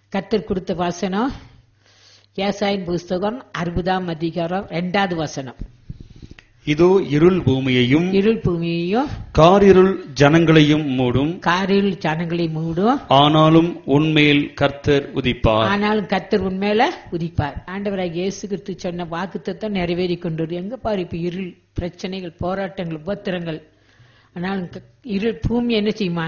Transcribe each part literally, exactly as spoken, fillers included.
கர்த்தர் கொடுத்த வசனம் ஏசாயின் புஸ்தகம் அறுபதாம் அதிகாரம் இரண்டாவது வசனம். இதோ இருள் பூமியையும் இருள் பூமியையும் காரிருள் ஜனங்களையும் மூடும். காரிருள் ஜனங்களை மூடும். ஆனாலும் உன்மேல் கர்த்தர் உதிப்பார். ஆனாலும் கர்த்தர் உண்மையில உதிப்பார். ஆண்டவராக இயேசு கிறிஸ்து சொன்ன வாக்குத்தத்தம் நிறைவேறி கொண்டது. எங்க பாரு இப்ப இருள் பிரச்சனைகள், போராட்டங்கள், உபத்திரங்கள். ஆனாலும் இருள் பூமி என்ன செய்யுமா?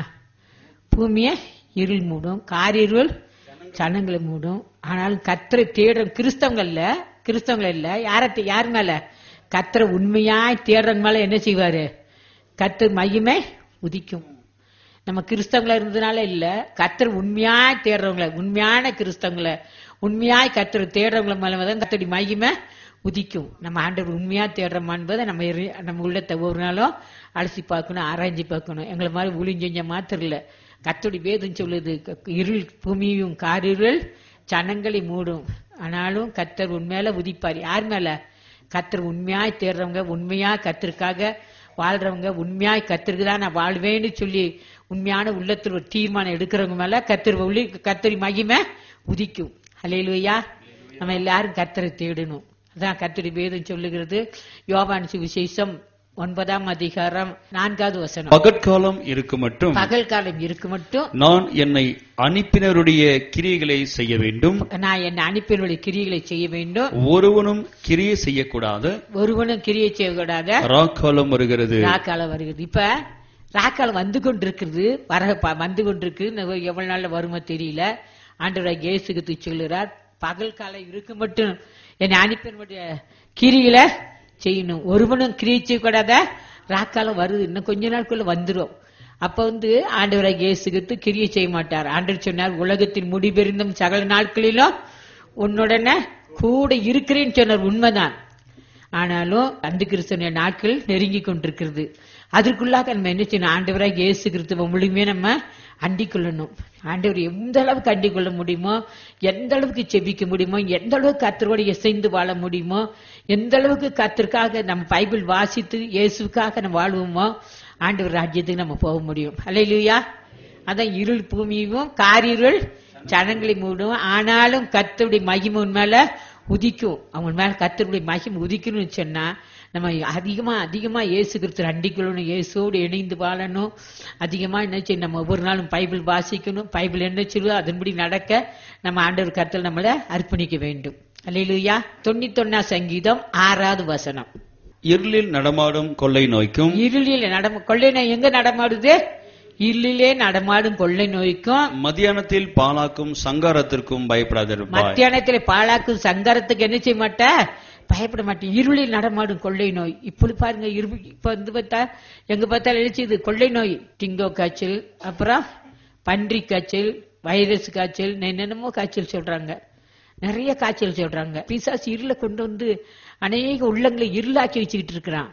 பூமியை இருள் மூடும், காரிருள் ஜனங்களை மூடும். ஆனாலும் கர்த்தரை தேடுற கிறிஸ்தவங்கள்ல கிறிஸ்தவங்கள் இல்ல, யார யார் மேல? கர்த்தரை உண்மையாய் தேடுறவங்க மேல என்ன செய்வாரு? கர்த்தர் மகிமை உதிக்கும். நம்ம கிறிஸ்தவங்கள இருந்ததுனால இல்ல, கர்த்தர் உண்மையாய் தேடுறவங்கள, உண்மையான கிறிஸ்தவங்களை, உண்மையாய் கர்த்தரை தேடுறவங்கள மேலதான் கர்த்தருடைய மகிமை உதிக்கும். நம்ம ஆண்டவர் உண்மையா தேடுறோமா என்பதை நம்ம நம்ம உள்ளத்தை ஒவ்வொரு நாளும் அலசி பார்க்கணும், ஆராய்ச்சி பார்க்கணும். எங்களை மாதிரி ஊழியம் செஞ்ச மாத்திரம் இல்ல, கர்த்தருடைய வேதம் சொல்லுது, இருள் பூமியும் காரிருள் ஜனங்களை மூடும். ஆனாலும் கர்த்தர் உண்மையில உதிப்பார். யார் மேல? கர்த்தர் உண்மையாய் தேடுறவங்க, உண்மையா கர்த்தருக்காக வாழ்றவங்க, உண்மையாய் கர்த்தருக்கு தான் நான் வாழ்வேன்னு சொல்லி உண்மையான உள்ளத்தில் ஒரு தீர்மானம் எடுக்கிறவங்க மேல கர்த்தர் ஒளி கர்த்தரி மகிமை உதிக்கும். அல்லேலூயா. நம்ம எல்லாரும் கர்த்தரை தேடணும். அதான் கர்த்தருடைய வேதம் சொல்லுகிறது. யோவான் சுவிசேஷம் ஒன்பதாம் அதிகாரம் நான்காவது வசனம். பகற்காலம் இருக்கு மட்டும் பகல் காலம் இருக்கு மட்டும் நான் என்னை அனுப்பினருடைய கிரியைகளை செய்ய வேண்டும். நான் என்னை அனுப்பினருடைய கிரியைகளை செய்ய வேண்டும். ஒருவனும் கிரியை செய்யக்கூடாது. ஒருவனும் கிரியை செய்யக்கூடாது. ராக்காலம் வருகிறது. ராக்காலம் வருகிறது. இப்ப ராக்காலம் வந்து கொண்டிருக்கிறது, வர வந்து கொண்டிருக்கு. எவ்வளவு நாள்ல வருமோ தெரியல. ஆண்டவராகிய இயேசு கிறிஸ்து சொல்லுறார், பகல் காலம் இருக்கு மட்டும் என்னை அனுப்பினருடைய கிரிகளை செய்யணும். ஒருவனும் கிரியை செய்யக்கூடாத ராக்காலம் வருது, இன்னும் கொஞ்ச நாட்குள்ள வந்துடும். அப்ப வந்து ஆண்டவராகிய இயேசு கிறிஸ்து கிரியை செய்ய மாட்டார். ஆண்டவர் சொன்னார், உலகத்தின் முடிபெருந்தும் சகல நாட்களிலும் உன்னுடனே கூட இருக்கிறேன்னு சொன்னார். உண்மைதான். ஆனாலும் அந்த கிறிஸ்தவனுடைய நாட்கள் நெருங்கி கொண்டிருக்கிறது. அதற்குள்ளாக நம்ம என்ன செய்யணும்? ஆண்டவராகிய இயேசு கிறிஸ்துவ முழுமையா நம்ம அண்டிக் கொள்ளணும். ஆண்டவர் எந்த அளவுக்கு அண்டிக் கொள்ள முடியுமோ, எந்த அளவுக்கு செபிக்க முடியுமோ, எந்த அளவுக்கு கர்த்தரோடு இசைந்து வாழ முடியுமோ, எந்த அளவுக்கு கர்த்தருக்காக நம்ம பைபிள் வாசித்து இயேசுக்காக நம்ம வாழ்வோமோ, ஆண்டவர் ராஜ்யத்துக்கு நம்ம போக முடியும். அல்லேலூயா. அதான் இருள் பூமியும் காரிருள் ஜனங்களை மூடும். ஆனாலும் கர்த்தருடைய மகிமை மேல உதிக்கும். அவங்க மேல கர்த்தருடைய மகிமை உதிக்கணும்னு சொன்னா நம்ம அதிகமா அதிகமா இயேசு கிறிஸ்து அண்டிக்கொள்ளணும், இயேசுவோடு இணைந்து வாழணும். அதிகமா என்ன செய்யணும்? நம்ம ஒவ்வொரு நாளும் பைபிள் வாசிக்கணும். பைபிள் என்ன சொல்லுவோ அதன்படி நடக்க நம்ம ஆண்டவர் கர்த்தர் நம்மள அர்ப்பணிக்க வேண்டும். அல்லேலூயா. தொண்ணூத்தி ஒன்னா சங்கீதம் ஆறாவது வசனம். இருளில் நடமாடும் கொள்ளை நோய்க்கும். இருளில் நடமா கொள்ளை நோய் எங்க நடமாடுது? இருளிலே நடமாடும் கொள்ளை நோய்க்கும் மத்தியானத்தில் பாலாக்கும் சங்காரத்திற்கும் பயப்படாதிருப்பாய். மத்தியானத்தில் பாலாக்கும் சங்காரத்துக்கு என்ன செய்ய மாட்ட? பயப்பட மாட்டேன். இருளில் நடமாடும் கொள்ளை நோய். இப்படி பாருங்க, இப்ப வந்து பார்த்தா எங்க பார்த்தாலும் எழுச்சிது கொள்ளை நோய். டிங்கோ காய்ச்சல், அப்புறம் பன்றி காய்ச்சல், வைரஸ் காய்ச்சல், என்னென்னமோ காய்ச்சல் சொல்றாங்க. நிறைய காய்ச்சல் சொல்றாங்க. பிசாசு இருளை கொண்டு வந்து அநேக உள்ளங்களை இருளாக்கி வச்சுக்கிட்டு இருக்கிறான்.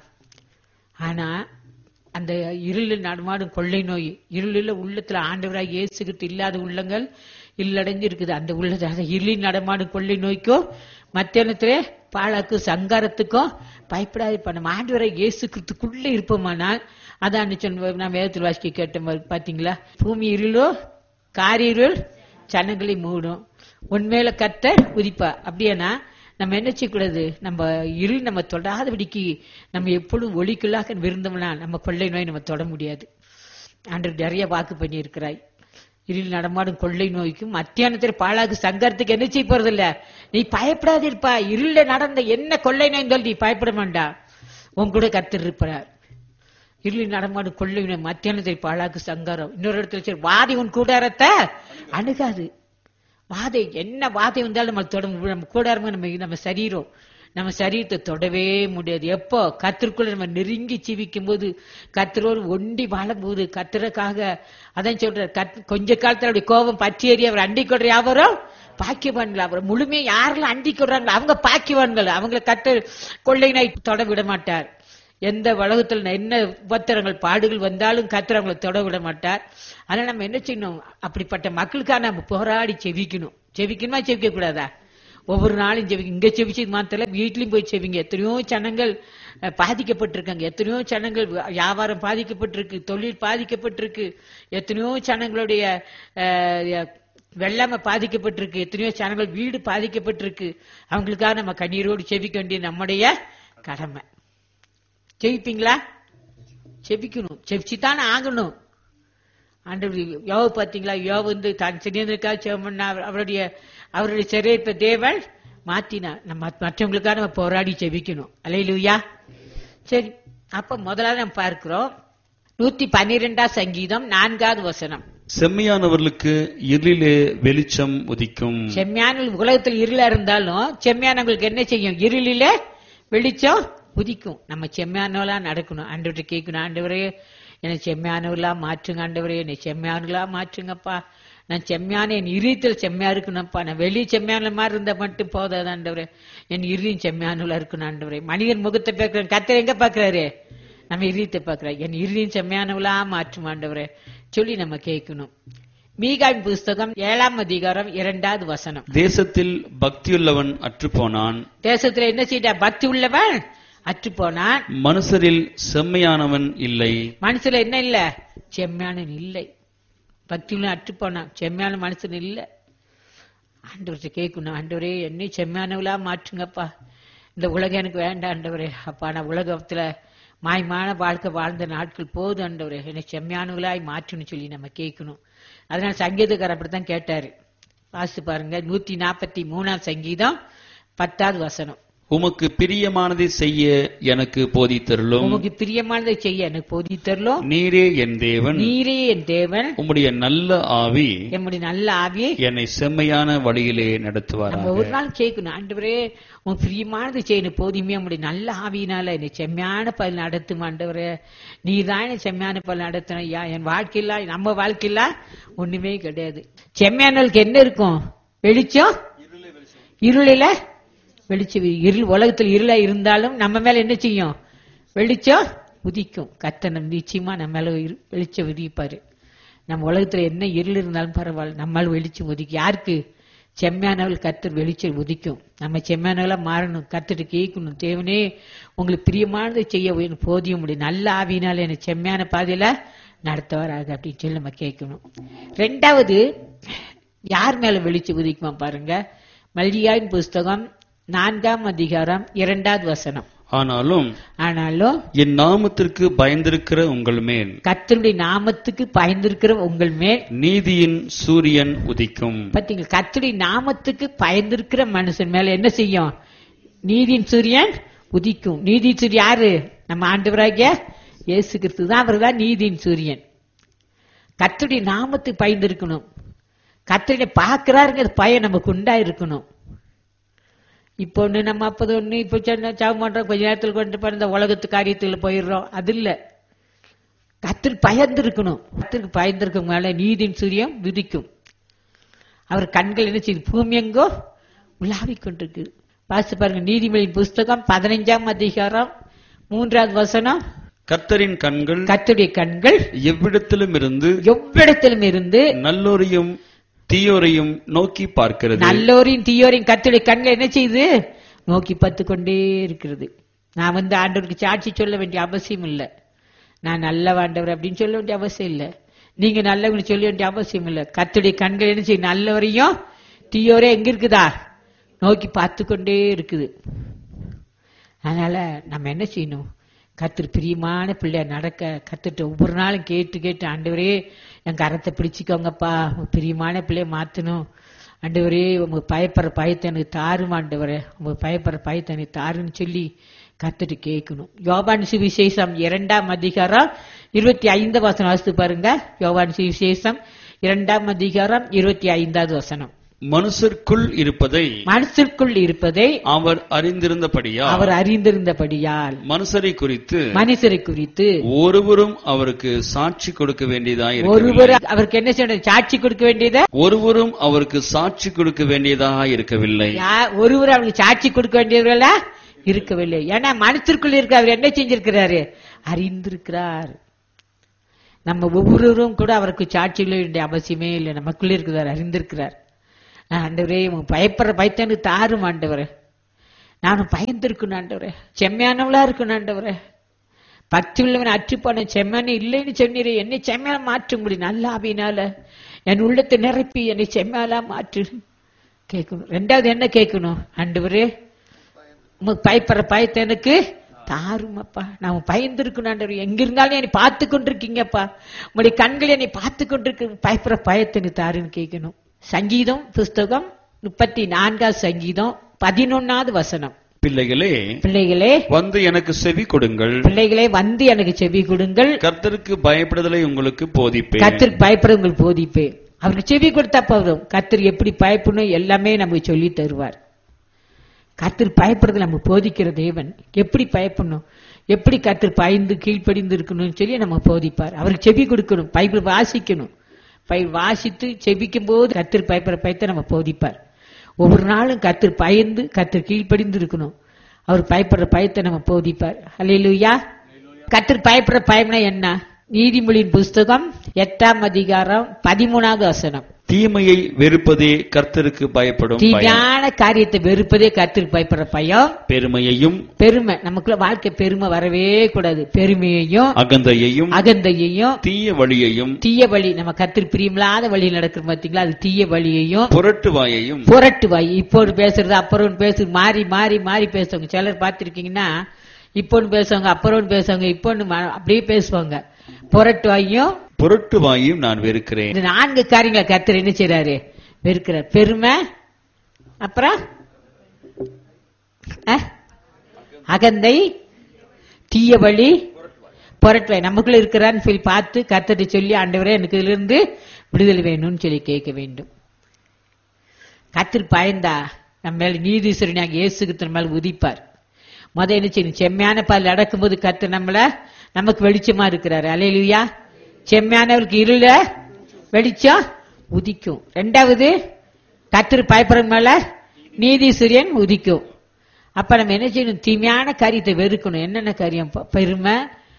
ஆனா அந்த இருளில் நடமாடும் கொள்ளை நோய், இருளில் உள்ளத்துல ஆண்டவராக இயேசு கிறிஸ்து இல்லாத உள்ளங்கள் இல்லடைஞ்சு இருக்குது. அந்த உள்ளத இருளில் நடமாடும் கொள்ளை நோய்க்கும் மத்தியானத்திலே பாழாக்கும் சங்காரத்துக்கும் பயப்படாது. இப்ப நம்ம ஆண்டவராக இயேசு கிறிஸ்துக்குள்ள இருப்போமானால், அதான் சொன்ன நான் வேதத்தில் வாசிக்க கேட்ட பாத்தீங்களா? பூமி இருளோ காரிருள் ஜனங்களை மூடும், உண்மையில கர்த்தர் உதிப்பா. அப்படியானா நம்ம என்ன செய்யக்கூடாது? நம்ம இருள் நம்ம தொடாதபடிக்கு நம்ம எப்பொழுதும் ஒளிக்குள்ளாக விருந்தோம்னா நம்ம கொள்ளை நோய் நம்ம தொட முடியாது. ஆண்டவர் நிறைய வாக்கு பண்ணி இருக்கிறாய். இருள் நடமாடும் கொள்ளை நோய்க்கும் மத்தியானத்தில் பாழாக்கு சங்கரத்துக்கு என்ன செய்ய போறது இல்ல. நீ பயப்படாது இருப்பா. இருள நடந்த என்ன கொள்ளை நோய் சொல்லி நீ பயப்பட வேண்டாம். உன் கூட கர்த்தர் இருப்பார். இருளில் நடமாடும் கொள்ளை நோய் மத்தியானத்தில் பாழாக்கு சங்காரம். இன்னொரு இடத்துல சரி, வாதை உன் கூடாரத்தை அணுகாது. வாதை என்ன வாதை வந்தாலும் நம்ம தொட, நம்ம கூடாரமா நம்ம நம்ம சரீரம் நம்ம சரீரத்தை தொடவே முடியாது. எப்போ கர்த்தருக்குள்ள நம்ம நெருங்கி ஜீவிக்கும் போது, கர்த்தரோடு ஒண்டி வாழும் போது, கர்த்தருக்காக அதான் சொல்ற, கொஞ்ச காலத்துல அவருடைய கோபம் பற்றி ஏறி அவர் அண்டிக் கொள்ற யாவரும் பாக்கியவான்கள். அவர் முழுமையா யாரெல்லாம் அண்டிக் கொள்றாங்களோ அவங்க பாக்கியவான்கள். அவங்களை கர்த்தர் கொள்ளை நோய் தொட விட மாட்டார். எந்த உலகத்துல என்ன உபத்திரங்கள் பாடுகள் வந்தாலும் கர்த்தர் அவங்களை தொட விட மாட்டார். அதனால நம்ம என்ன செய்யணும்? அப்படிப்பட்ட மக்களுக்காக நம்ம போராடி செவிக்கணும். செவிக்கணுமா செவிக்க கூடாதா? ஒவ்வொரு நாளும் செவிக்க. இங்க செவிச்சு மாத்திர வீட்லயும் போய் செவிங்க. எத்தனையோ ஜனங்கள் பாதிக்கப்பட்டிருக்காங்க. எத்தனையோ ஜனங்கள் வியாபாரம் பாதிக்கப்பட்டிருக்கு, தொழில் பாதிக்கப்பட்டிருக்கு. எத்தனையோ ஜனங்களுடைய வெள்ளாம பாதிக்கப்பட்டிருக்கு, எத்தனையோ ஜனங்கள் வீடு பாதிக்கப்பட்டிருக்கு. அவங்களுக்காக நம்ம கண்ணீரோடு செபிக்க வேண்டிய நம்முடைய கடமை. செபிப்பீங்களா? செபிக்கணும், செபிச்சுத்தானே ஆகணும். ஆண்டவர் யோபு பாத்தீங்களா, யோபு வந்து தான் சிறியதற்காக செபம் பண்ணா, அவருடைய அவருடைய சிறையிருப்ப தேவன் மாத்தினா. நம்ம மற்றவங்களுக்காக நம்ம போராடி செபிக்கணும். அல்லேலூயா. சரி, அப்ப முதலாவது நம்ம பார்க்கிறோம் நூத்தி பன்னிரெண்டாம் சங்கீதம் நான்காவது வசனம். செம்மையானவர்களுக்கு இருளிலே வெளிச்சம் உதிக்கும். செம்மையான உலகத்தில் இருளா இருந்தாலும் செம்மையானவங்களுக்கு என்ன செய்யும்? இருளிலே வெளிச்சம் உதிக்கும். நம்ம செம்மையானவளா நடக்கணும். ஆண்டவரை கேட்கணும், ஆண்டவரே என்னை செம்மையானவர்களா மாற்றுங்க, ஆண்டவரே என்னை செம்மையானவர்களா மாற்றுங்கப்பா, நான் செம்மையான என் இறுதியில் செம்மையா இருக்கணும்ப்பா, நான் வெளியே செம்மையான மாதிரி இருந்தா மட்டும் போதாது ஆண்டவரே, என் இறுதியும் செம்மையானவளா இருக்கணும் ஆண்டவரே. மனிதன் முகத்தை பார்க்கிறேன், கர்த்தர் எங்க பாக்குறாரு? நம்ம இறுதியத்தை பார்க்கிறார். என் இறுதியும் செம்மையானவளா மாற்றும் ஆண்டவரே சொல்லி நம்ம கேட்கணும். மீகாவின் புஸ்தகம் ஏழாம் அதிகாரம் இரண்டாவது வசனம். தேசத்தில் பக்தியுள்ளவன் அற்று போனான். தேசத்துல என்ன செய்ய? பக்தி உள்ளவன் அற்று போனான். மனுஷரில் செம்மையானவன் இல்லை. மனுஷல என்ன இல்ல? செம்மையானவன் இல்லை. பக்தி உள்ள அற்று போனான், செம்மையான மனுஷன் இல்ல. ஆண்டவர்கிட்ட கேட்கணும், ஆண்டவரே என்னை செம்மையானவளா மாற்றுங்கப்பா, இந்த உலகம் எனக்கு வேண்டாம் ஆண்டவரே. அப்பா நான் உலகத்துல மாயமான வாழ்க்கை வாழ்ந்த நாட்கள் போதும் ஆண்டவரே, என்னை செம்மையானவளாய் மாற்றுன்னு சொல்லி நம்ம கேட்கணும். அதனால சங்கீதக்காரர் அப்படித்தான் கேட்டாரு. வாசித்து பாருங்க, நூத்தி நாற்பத்தி மூணாம் சங்கீதம் பத்தாவது வசனம். உமக்கு பிரியமானதை செய்ய எனக்கு போதித்தருளும். உமக்கு பிரியமானதை செய்ய எனக்கு போதித்தருளும். நீரே என் தேவன், நீரே என் தேவன். உம்முடைய நல்ல ஆவி, என்னுடைய நல்ல ஆவியை என்னை செம்மையான வழியிலே நடத்துவார். நம்ம ஒரு நாள் கேட்கணும், ஆண்டவரே உன் பிரியமானது செய்யணும் போதுமே, உங்களுடைய நல்ல ஆவியினால என்னை செம்மையான பல் நடத்தும் ஆண்டவரே, நீ தான் என்னை செம்மையான பல் நடத்தணும் ஐயா. என் வாழ்க்கையில நம்ம வாழ்க்கையில ஒண்ணுமே கிடையாது. செம்மையானவளுக்கு என்ன இருக்கும்? வெளிச்சம். இருளில வெளிச்சம். இருள் உலகத்தில் இருளா இருந்தாலும் நம்ம மேல என்ன செய்யும்? வெளிச்சம் உதிக்கும். கர்த்தர் நிச்சயமா நம்ம மேல வெளிச்சம் விதிப்பாரு. நம்ம உலகத்துல என்ன இருள் இருந்தாலும் பரவாயில்ல, நம்மளால வெளிச்சம் உதிக்கும். யாருக்கு? செம்மையானவள் கர்த்தர் வெளிச்சம் உதிக்கும். நம்ம செம்மையானவளா மாறணும், கர்த்தர் கேட்கணும், தேவனே உங்களுக்கு பிரியமானதை செய்ய போதிய முடியும், நல்ல ஆவியினால எனக்கு செம்மையான பாதையில நடத்துவாராக அப்படின்னு சொல்லி நம்ம கேட்கணும். ரெண்டாவது, யார் மேல வெளிச்சம் உதிக்குமா பாருங்க, மல்கியாவின் புஸ்தகம் நான்காம் அதிகாரம் இரண்டாவது வசனம். ஆனாலும் ஆனாலும் என் நாமத்திற்கு பயந்திருக்கிற உங்கள் மேல், கர்த்தருடைய நாமத்துக்கு பயந்திருக்கிற உங்கள் மேல் நீதியின் சூரியன் உதிக்கும். பாத்தீங்களா? கர்த்தருடைய நாமத்துக்கு பயந்திருக்கிற மனுஷன் மேல என்ன செய்யும்? நீதியின் சூரியன் உதிக்கும். நீதி சூரியன் யாரு? நம்ம ஆண்டவராகிய இயேசு கிறிஸ்து தான், அவர் தான் நீதியின் சூரியன். கர்த்தருடைய நாமத்துக்கு பயந்திருக்கணும். கர்த்தருடைய பாக்குறாருங்கிற பயம் நமக்கு உண்டா இருக்கணும். இப்போ ஒண்ணு நம்ம அப்பது ஒண்ணு இப்ப சாவு பண்றோம், கொஞ்ச நேரத்தில் கொண்டு போய் இந்த உலகத்து காரியத்துல போயிடுறோம். அது இல்ல, கர்த்தருக்கு பயந்து இருக்கணும். கர்த்தருக்கு பயந்திருக்க மேல நீதியின் சூரியன் விதிக்கும். அவர் கண்கள் என்ன செய்யுது? பூமி எங்கோ உலாவிக் கொண்டிருக்கு. வாசித்து பாருங்க, நீதிமொழியின் புஸ்தகம் பதினைஞ்சாம் அதிகாரம் மூன்றாவது வசனம். கர்த்தரின் கண்கள், கர்த்தருடைய கண்கள் எவ்விடத்திலும் இருந்து எவ்விடத்திலும் இருந்து நல்லோரையும் தீயோரையும் நோக்கி பார்க்கிறது. நல்லோரையும் தீயோரையும் கர்த்தருடைய கண்கள் என்ன செய்யுது? நோக்கி பார்த்து கொண்டே இருக்கிறது. நான் வந்து ஆண்டவருக்கு சாட்சி சொல்ல வேண்டிய அவசியம் இல்லை. நான் நல்ல ஆண்டவர் அப்படின்னு சொல்ல வேண்டிய அவசியம் இல்லை. நீங்க நல்லவங்க சொல்ல வேண்டிய அவசியம் இல்லை. கர்த்தருடைய கண்கள் என்ன செய்யும்? நல்லவரையும் தீயோரே எங்க இருக்குதா? நோக்கி பார்த்து கொண்டே இருக்குது. அதனால நம்ம என்ன செய்யணும்? கர்த்தர் பிரியமான பிள்ளைய நடக்க கத்துட்டு ஒவ்வொரு நாளும் கேட்டு கேட்டு, ஆண்டவரே என் கரத்தை பிடிச்சிக்கோங்கப்பா, பிரியமான பிள்ளைய மாத்தணும் ஆண்டவரே, உங்க பயப்படுற பயத்தை எனக்கு தாரும் ஆண்டவரே, உங்க பயப்படுற பயத்தை எனக்கு தாருன்னு சொல்லி கத்துட்டு கேட்கணும். யோவான் சுவிசேஷம் இரண்டாம் அதிகாரம் இருபத்தி ஐந்து வசனம் வாசித்து பாருங்க. யோவான் சுவிசேஷம் இரண்டாம் அதிகாரம் இருபத்தி ஐந்தாவது வசனம். மனுஷருக்குள் இருப்பதை மனுஷருக்குள் இருப்பதை அவர் அறிந்திருந்தபடியால் அவர் அறிந்திருந்தபடியால் மனுஷரை குறித்து மனுஷரை குறித்து ஒருவரும் அவருக்கு சாட்சி கொடுக்க வேண்டியதாக ஒருவர் அவருக்கு என்ன செய்யணும்? சாட்சி கொடுக்க வேண்டியதா? ஒருவரும் அவருக்கு சாட்சி கொடுக்க வேண்டியதாக இருக்கவில்லை. ஒருவர் அவருக்கு சாட்சி கொடுக்க வேண்டியவர்களா இருக்கவில்லை. ஏன்னா மனுஷருக்குள் இருக்க அவர் என்ன செஞ்சிருக்கிறாரு? அறிந்திருக்கிறார். நம்ம ஒவ்வொருவரும் கூட அவருக்கு சாட்சி கொள்ள வேண்டிய அவசியமே இல்லை. நமக்குள்ள இருக்கிறார், அறிந்திருக்கிறார். ஆண்டவரே பயப்படுற பயத்தனு தாரும் ஆண்டவரே, நானும் பயந்திருக்கணும் ஆண்டவரே, செம்மையானவளா இருக்கணும் ஆண்டவரே, பக்தி உள்ளவன் அற்றுப்பான செம்மையான இல்லைன்னு சொன்னீரே, என்னை செம்மையான மாற்ற முடியும் நல்ல ஆவியினால. என் உள்ளத்தை நிரப்பி என்னை செம்மையாலா மாற்று கேட்கணும். ரெண்டாவது என்ன கேட்கணும்? ஆண்டவரே உமக்கு பயப்படுற பயத்தை எனக்கு தாருமப்பா. நான் பயந்து இருக்கணும் ஆண்டவர். எங்க இருந்தாலும் என்னை பார்த்து கொண்டிருக்கீங்கப்பா. உங்களுடைய கண்கள் என்னை பார்த்து கொண்டிருக்கு. பயப்படுற பயத்தை எனக்கு தாருன்னு கேட்கணும். சங்கீதம் புஸ்தகம் முப்பத்தி நான்காவது சங்கீதம் பதினொன்னாவது வசனம். பிள்ளைகளே பிள்ளைகளே வந்து எனக்கு செவி கொடுங்கள். பிள்ளைகளே வந்து எனக்கு செவி கொடுங்கள். கர்த்தருக்கு பயப்படுதலை உங்களுக்கு போதிப்பேன். கர்த்தருக்கு பயப்பட உங்களுக்கு போதிப்பேன். அவருக்கு செவி கொடுத்தா போதும். கர்த்தர் எப்படி பயப்படணும் எல்லாமே நமக்கு சொல்லி தருவார். கர்த்தர் பயப்படுறது நம்ம போதிக்கிற தேவன். எப்படி பயப்படணும், எப்படி கர்த்தர் பயந்து கீழ்ப்படிந்து இருக்கணும்னு சொல்லி நம்ம போதிப்பார். அவருக்கு செவி கொடுக்கணும், பைபிள் வாசிக்கணும். பைபிள் வாசித்து செபிக்கும் போது கர்த்தர் பயப்படுற பயத்தை நம்ம போதிப்பார். ஒவ்வொரு நாளும் கர்த்தர் பயந்து கர்த்தர் கீழ்ப்படிந்து இருக்கணும். அவர் பயப்படுற பயத்தை நம்ம போதிப்பார். அல்லேலூயா. கர்த்தர் பயப்படுற பயம்னா என்ன? நீதிமொழியின் புஸ்தகம் எட்டாம் அதிகாரம் பதிமூணாவது வசனம். தீமையை வெறுப்பதே கர்த்தருக்கு பயப்படும் பயம். தீமையான காரியத்தை வெறுப்பதே கர்த்தருக்கு பயப்படுற பயம். பெருமையையும் பெருமை நமக்குள்ள வாழ்க்கை பெருமை வரவே கூடாது. பெருமையையும் அகந்தையையும் அகந்தையையும் தீய வழியையும் தீய வழி நம்ம கர்த்தருக்கு பிரியமில்லாத வழியில் நடக்கிற பாத்தீங்களா, அது தீய வழியையும் புரட்டு வாயையும் புரட்டு வாய். இப்போது பேசுறது அப்புறம் பேசுறது மாறி மாறி மாறி பேசுவாங்க. சிலர் பார்த்திருக்கீங்கன்னா இப்போன்னு பேசுவாங்க, அப்புறம் பேசுவாங்க, இப்போன்னு அப்படியே பேசுவாங்க. புரட்டு வாயும் புரட்டு வாயும் நான் வெறுக்கிறேன். இந்த நான்கு காரியங்களை கர்த்தர் என்ன செய்றாரு? வெறுக்கிறார். பெருமை, அப்புறம் அகந்தை, தீய வழி, புரட்டு வாய். நமக்குள்ள இருக்கிறான்னு சொல்லி பார்த்து கர்த்தரை சொல்லி ஆண்டவரே எனக்கு இதுல இருந்து விடுதலை வேணும்னு சொல்லி கேட்க வேண்டும். கர்த்தர் பயந்தா நம்ம மேல நீதீஸ்வரனாக இயேசுக்கு நம்ம மேல உதிப்பார். முத என்ன செய்யணும்? செம்மையான பால் அடக்கும்போது கர்த்தர் நம்மள நமக்கு வெளிச்சமா இருக்கிறாரு. அல்லேலூயா. செம்மையானவருக்கு இருள வெளிச்சம் உதிக்கும். ரெண்டாவது கர்த்தர் பயப்படுற மேல நீதிசூரியன் உதிக்கும். அப்ப நம்ம என்ன செய்யணும்? தீமையான காரியத்தை வெறுக்கணும். என்னென்ன காரியம்? பெருமை,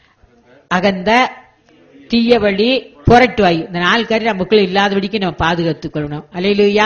அகந்த, தீய வழி, புரட்டு வாய். இந்த நாலு காரியம் நமக்குள்ள இல்லாதபடிக்கு நம்ம பாதுகாத்துக் கொள்ளணும். அல்லேலூயா.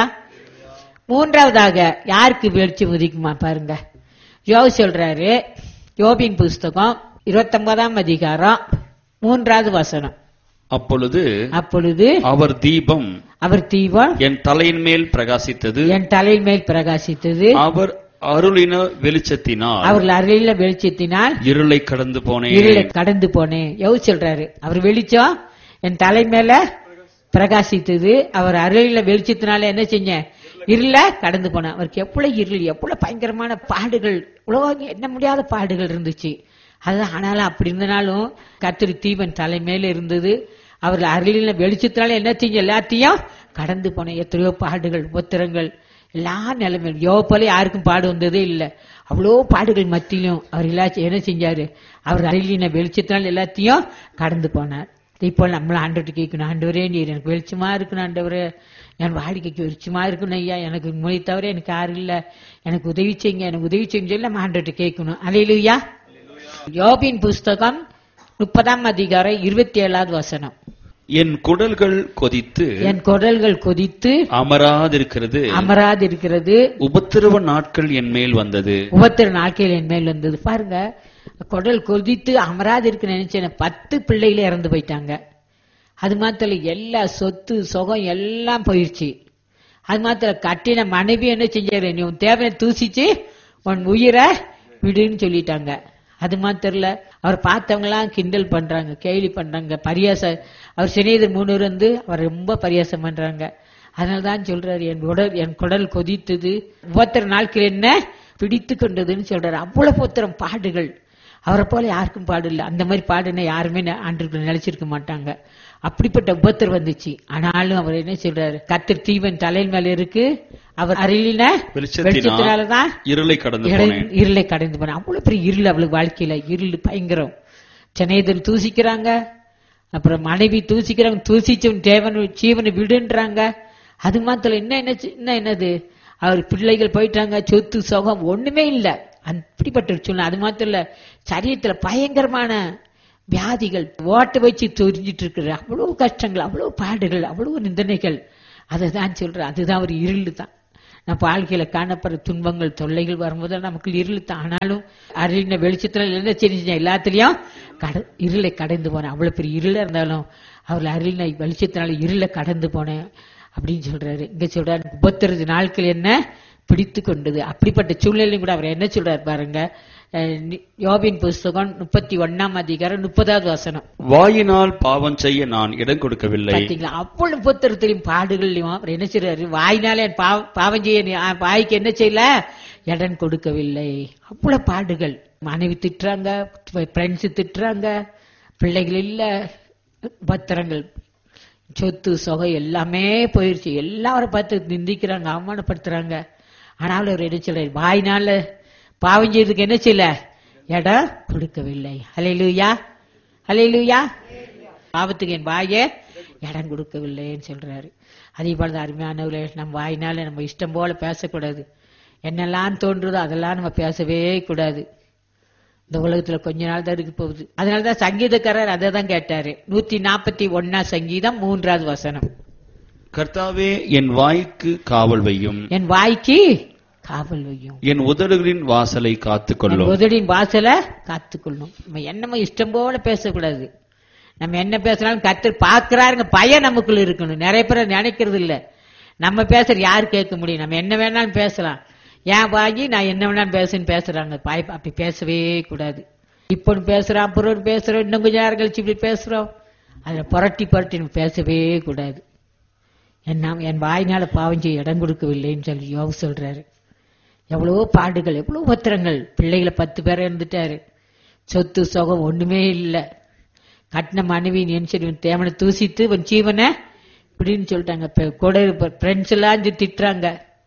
மூன்றாவதாக யாருக்கு வெளிச்சம் உதிக்குமா பாருங்க. யோபு சொல்றாரு, யோபின் புஸ்தகம் இருபத்தி ஒன்பதாம் அதிகாரம் மூன்றாவது வசனம். அப்பொழுது அப்பொழுது அவர் தீபம் அவர் தீபம் என் தலையின் மேல் பிரகாசித்தது. என் தலையின் மேல் பிரகாசித்தது. அவர் அருளின வெளிச்சத்தினால் அவர்கள் அருளின வெளிச்சத்தினால் இருளை கடந்து போனேன். இருளை கடந்து போனேன். யோபு சொல்றாரு, அவர் வெளிச்சம் என் தலை மேல பிரகாசித்தது. அவர் அருளின வெளிச்சத்தினால என்ன செஞ்ச? இருள கடந்து போன. அவருக்கு எவ்வளவு இருள், எவ்வளவு பயங்கரமான பாடுகள், உலகம் என்ன முடியாத பாடுகள் இருந்துச்சு. அது ஆனாலும் அப்படி இருந்தனாலும் கர்த்தர் தீபன் தலை மேல இருந்தது. அவர்கள் அருளின வெளிச்சத்தினால என்ன செஞ்ச? எல்லாத்தையும் கடந்து போன. எத்தனையோ பாடுகள், உத்திரங்கள், எல்லா நிலைமையும். யோபு போல யாருக்கும் பாடு வந்ததே இல்லை. அவ்வளோ பாடுகள் மத்தியிலும் அவர் எல்லாத்தையும் என்ன செஞ்சாரு? அவர் அருளின வெளிச்சத்தினால எல்லாத்தையும் கடந்து போனார். இப்போ நம்மள ஆண்டவர்கிட்ட கேட்கணும், ஆண்டவரே நீர் எனக்கு வெளிச்சமா இருக்கணும், ஆண்டவரே என் வாடிக்கைக்கு வெளிச்சமா இருக்கணும் ஐயா, எனக்கு மொழி தவிர எனக்கு யாரும் இல்லை, எனக்கு உதவி செய்யுங்க, எனக்கு உதவி செய்யுங்க சொல்லி நம்ம ஆண்டவர்கிட்ட கேட்கணும். அல்லேலூயா. யோபின் புஸ்தகம் முப்பதாம் அதிகாரம் இருபத்தி ஏழாவது வசனம். என் குடல்கள் கொதித்து என் குடல்கள் கொதித்து அமராதிருக்கிறது அமராதிருக்கிறது உபத்திரவ நாட்கள் என் மேல் வந்தது. உபத்திரவ நாட்கள் என் மேல் வந்தது. பாருங்க, குடல் கொதித்து அமராது இருக்கு நினைச்சேன். பத்து பிள்ளைகளே இறந்து போயிட்டாங்க. அது மாத்திரம் எல்லா சொத்து சுகம் எல்லாம் போயிடுச்சு. அது மாத்திரம் கட்டின மனைவி என்ன செஞ்சாரு? நீ உன் தேவையை தூசிச்சு உன் உயிரை விடுன்னு சொல்லிட்டாங்க. அது மாத்திரல அவர் பார்த்தவங்க எல்லாம் கிண்டல் பண்றாங்க, கேலி பண்றாங்க, பரியாச. அவர் சிநேகிதர் மூணு வந்து அவர் ரொம்ப பரியாசம் பண்றாங்க. அதனாலதான் சொல்றாரு, என் உடல் என் குடல் கொதித்தது, உபத்திர நாட்கள் என்ன பிடித்து கொண்டதுன்னு சொல்றாரு. அவ்வளவு உபத்திரம் பாடுகள். அவரை போல யாருக்கும் பாடு இல்லை. அந்த மாதிரி பாடுன்னா யாருமே ஆண்டுகள் நினைச்சிருக்க மாட்டாங்க. அப்படிப்பட்ட உபத்திரம் வந்துச்சு. ஆனாலும் அவர் என்ன சொல்றாரு? கர்த்தர் தீபன் தலையின் மேல இருக்கு, அவர் அருளின வெளிச்சத்தினாலதான் இருளை கடந்து இருளை கடந்து போன. அவ்வளவு பெரிய இருள் அவளுக்கு வாழ்க்கையில. இருள் பயங்கரம். சிநேகிதர் தூசிக்கிறாங்க, அப்புறம் மனைவி தூசிக்கிறாங்க, தூசிச்சவன் தேவன் ஜீவனை விடுன்றாங்க. அது மாத்திரம் என்ன என்ன என்னது? அவர் பிள்ளைகள் போயிட்டாங்க, சொத்து சுகம் ஒண்ணுமே இல்லை. அப்படிப்பட்ட சொல்ல. அது மாத்திரம் இல்ல, சரீரத்துல பயங்கரமான வியாதிகள், ஓட்ட வச்சு தெரிஞ்சிட்டு இருக்கிற அவ்வளவு கஷ்டங்கள், அவ்வளவு பாடுகள், அவ்வளவு நிந்தனைகள். அதுதான் சொல்ற. அதுதான் ஒரு இருள் தான். நம்ம வாழ்க்கையில காணப்படுற துன்பங்கள் தொல்லைகள் வரும்போது நமக்கு இருள் தான். ஆனாலும் அருளின வெளிச்சத்துல என்ன செஞ்சேன், எல்லாத்துலயும் கட இருளை கடந்து போனேன். அவ்வளவு பெரிய இருளா இருந்தாலும் அவர்கள் அருளின வெளிச்சத்தினால இருளை கடந்து போனேன் அப்படின்னு சொல்றாரு. இங்க சொல்றாரு, முப்பத்தி நாட்கள் என்ன பிடித்து கொண்டது. அப்படிப்பட்ட சூழ்நிலையும் கூட அவர் என்ன சொல்றாரு பாருங்க. யோபின் புஸ்தகம் முப்பத்தி ஒன்னாம் அதிகாரம் முப்பதாவது வசனம். வாயினால் பாவம் செய்ய நான் இடம் கொடுக்கவில்லை. பாத்தீங்களா, அவ்வளவு புத்திரத்திலையும் பாடுகள்லையும் அவர் என்ன செய்யறாரு, வாயினாலே பாவம் செய்ய வாய்க்கு என்ன செய்யல, இடம் கொடுக்கவில்லை. அவ்வளவு பாடுகள். மனைவி திட்டுறாங்க, ஃப்ரெண்ட்ஸ் திட்டுறாங்க, பிள்ளைகள் இல்ல, பத்திரங்கள், சொத்து சொகை எல்லாமே போயிருச்சு. எல்லாரும் பார்த்து நிந்திக்கிறாங்க, அவமானப்படுத்துறாங்க. ஆனாலும் அவர் என்ன சொல்றாரு, வாயினால பாவம் செய்யறதுக்கு என்ன செய்யல, இடம் கொடுக்கவில்லை. ஹல்லேலூயா, ஹல்லேலூயா. பாவத்துக்கு என் வாயை இடம் கொடுக்கவில்லைன்னு சொல்றாரு. அதே போலதான் அருமையானவர்களே, நம்ம வாயினால நம்ம இஷ்டம் போல பேசக்கூடாது. என்னெல்லாம் தோன்றுதோ அதெல்லாம் நம்ம பேசவே கூடாது. இந்த உலகத்துல கொஞ்ச நாள் தான் இருக்கு போகுது. அதனாலதான் சங்கீதக்காரர் அதை தான் கேட்டாரு. நூத்தி நாற்பத்தி ஒன்னா சங்கீதம் மூன்றாவது வசனம். கர்த்தாவே என் வாய்க்கு காவல் வையும், என் வாய்க்கு காவல் வையும், என் உதடுகளின் வாசலை காத்துக்கொள்ளும். உதடின் வாசலை காத்துக்கொள்ளும். நம்ம என்னமோ இஷ்டம் போல பேசக்கூடாது. நம்ம என்ன பேசினாலும் கர்த்தர் பார்க்கிறாருங்க பயம் நமக்குள்ள இருக்கணும். நிறைய பேர் நினைக்கிறது இல்ல, நம்ம பேசுற யாரு கேட்க முடியும். நம்ம என்ன வேணாலும் பேசலாம், ஏன் வாங்கி நான் என்ன வேணாலும் பேசுன்னு பேசுறாங்க. பாய் அப்படி பேசவே கூடாது. இப்ப பேசுறோம், அப்புறம் பேசுறோம், இன்னும் கொஞ்சம் நேரம் கழிச்சு இப்படி பேசுறோம். அதுல புரட்டி புரட்டி நம்ம பேசவே கூடாது. என்ன என் வாயினால பாவம் செய்ய இடம் கொடுக்கவில்லைன்னு சொல்லி யோபு சொல்றாரு. எவ்வளவோ பாடுகள், எவ்வளவு பத்திரங்கள். பிள்ளைகளை பத்து பேரை இருந்துட்டாரு, சொத்து சுகம் ஒண்ணுமே இல்லை. கட்டின மனைவி நினைச்சு தேவனை தூசித்து உன் ஜீவனை இப்படின்னு சொல்லிட்டாங்க. கூட ஃப்ரெண்ட்ஸ் எல்லாம் திட்டுறாங்க,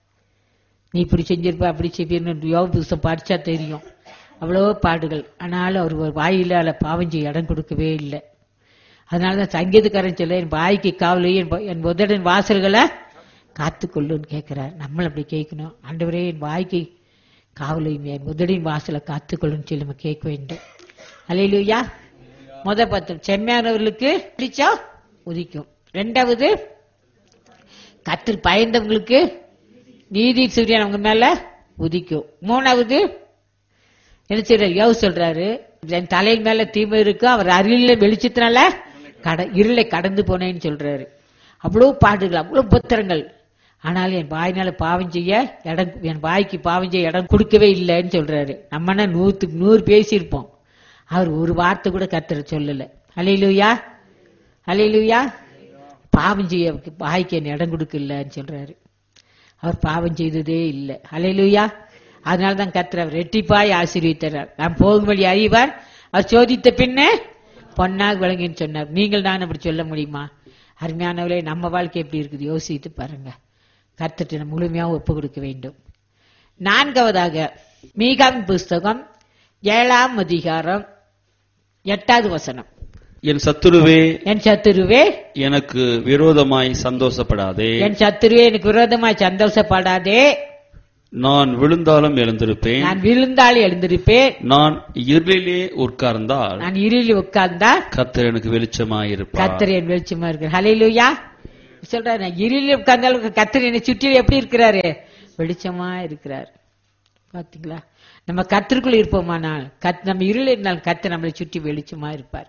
நீ இப்படி செஞ்சிருப்ப அப்படி செய்யணும். யோபு புஸ்தகம் படிச்சா தெரியும். அவ்வளவோ பாடுகள். ஆனாலும் அவர் ஒரு வாயிலால பாவம் செய்ய இடம் கொடுக்கவே இல்லை. அதனாலதான் சங்கீதக்காரன் சொல்ல, என் வாய்க்கு காவலையும் என் உதடின் வாசல்களை காத்துக்கொள்ளுன்னு கேட்கிறார். நம்மளும் அப்படி கேட்கணும். ஆண்டவரே என் வாய்க்கு காவலையும் என் உதடின் வாசலை காத்துக்கொள்ளுன்னு சொல்லி நம்ம கேட்க வேண்டும். அல்லேலூயா. முத பத்து செம்மையானவர்களுக்கு பிடிச்சா உதிக்கும். ரெண்டாவது கர்த்தர் பயந்தவங்களுக்கு நீதி சூரியன் அவங்க மேல உதிக்கும். மூணாவது என்ன செய்யற யோபு சொல்றாரு, என் தலையின் மேல தீமை இருக்கும், அவர் அருளில வெளிச்சத்தினால கட இருளை கடந்து போனேன்னு சொல்றாரு. அவ்வளவு பாடுகள், அவ்வளவு பத்திரங்கள். ஆனாலும் என் வாயினால பாவம் செய்ய இடம், என் வாய்க்கு பாவம் செய்ய இடம் கொடுக்கவே இல்லைன்னு சொல்றாரு. நம்மனா நூத்துக்கு நூறு பேசியிருப்போம், அவர் ஒரு வார்த்தை கூட கர்த்தர் சொல்லல. அல்லேலூயா, அல்லேலூயா. பாவம் செய்ய வாய்க்கு என் இடம் கொடுக்கலன்னு சொல்றாரு. அவர் பாவம் செய்ததே இல்லை. அல்லேலூயா. அதனாலதான் கர்த்தர் அவர் ரெட்டிப்பாய் ஆசீர்வதித்தார். நாம் போகும் வழி அறிவார், அவர் சோதித்த பின்னே பொன்னாக விளங்கின்னு சொன்னார். நீங்கள் தான் அப்படி சொல்ல முடியுமா? அருமையானவர்களே, நம்ம வாழ்க்கை எப்படி இருக்குது யோசித்து பாருங்க. கர்த்தரை முழுமையாக ஒப்பு கொடுக்க வேண்டும். நான்காவதாக மீகாவின் புஸ்தகம் ஏழாம் அதிகாரம் எட்டாவது வசனம். என் சத்துருவே, என் சத்துருவே எனக்கு விரோதமாய் சந்தோஷப்படாதே, என் சத்துருவே எனக்கு விரோதமாய் சந்தோஷப்படாதே. நான் விழுந்தாலும் எழுந்திருப்பேன், நான் விழுந்தாலும் எழுந்திருப்பேன். நான் இருளிலே உட்கார்ந்தால், நான் இருளில் உட்கார்ந்தால் கர்த்தர் எனக்கு வெளிச்சமாயிருப்பார். கர்த்தர் என் வெளிச்சமா இருக்கிறார். ஹல்லேலூயா. சொல்றாரு, நான் இருளில் உட்கார்ந்தாலும் கர்த்தர் என்னை சுற்றி எப்படி இருக்கிறாரு? வெளிச்சமா இருக்கிறார். பாத்தீங்களா? நம்ம கர்த்தருக்குள்ள இருப்போமானால், நம்ம இருளில் இருந்தாலும் கர்த்தர் நம்மளை சுற்றி வெளிச்சமா இருப்பார்.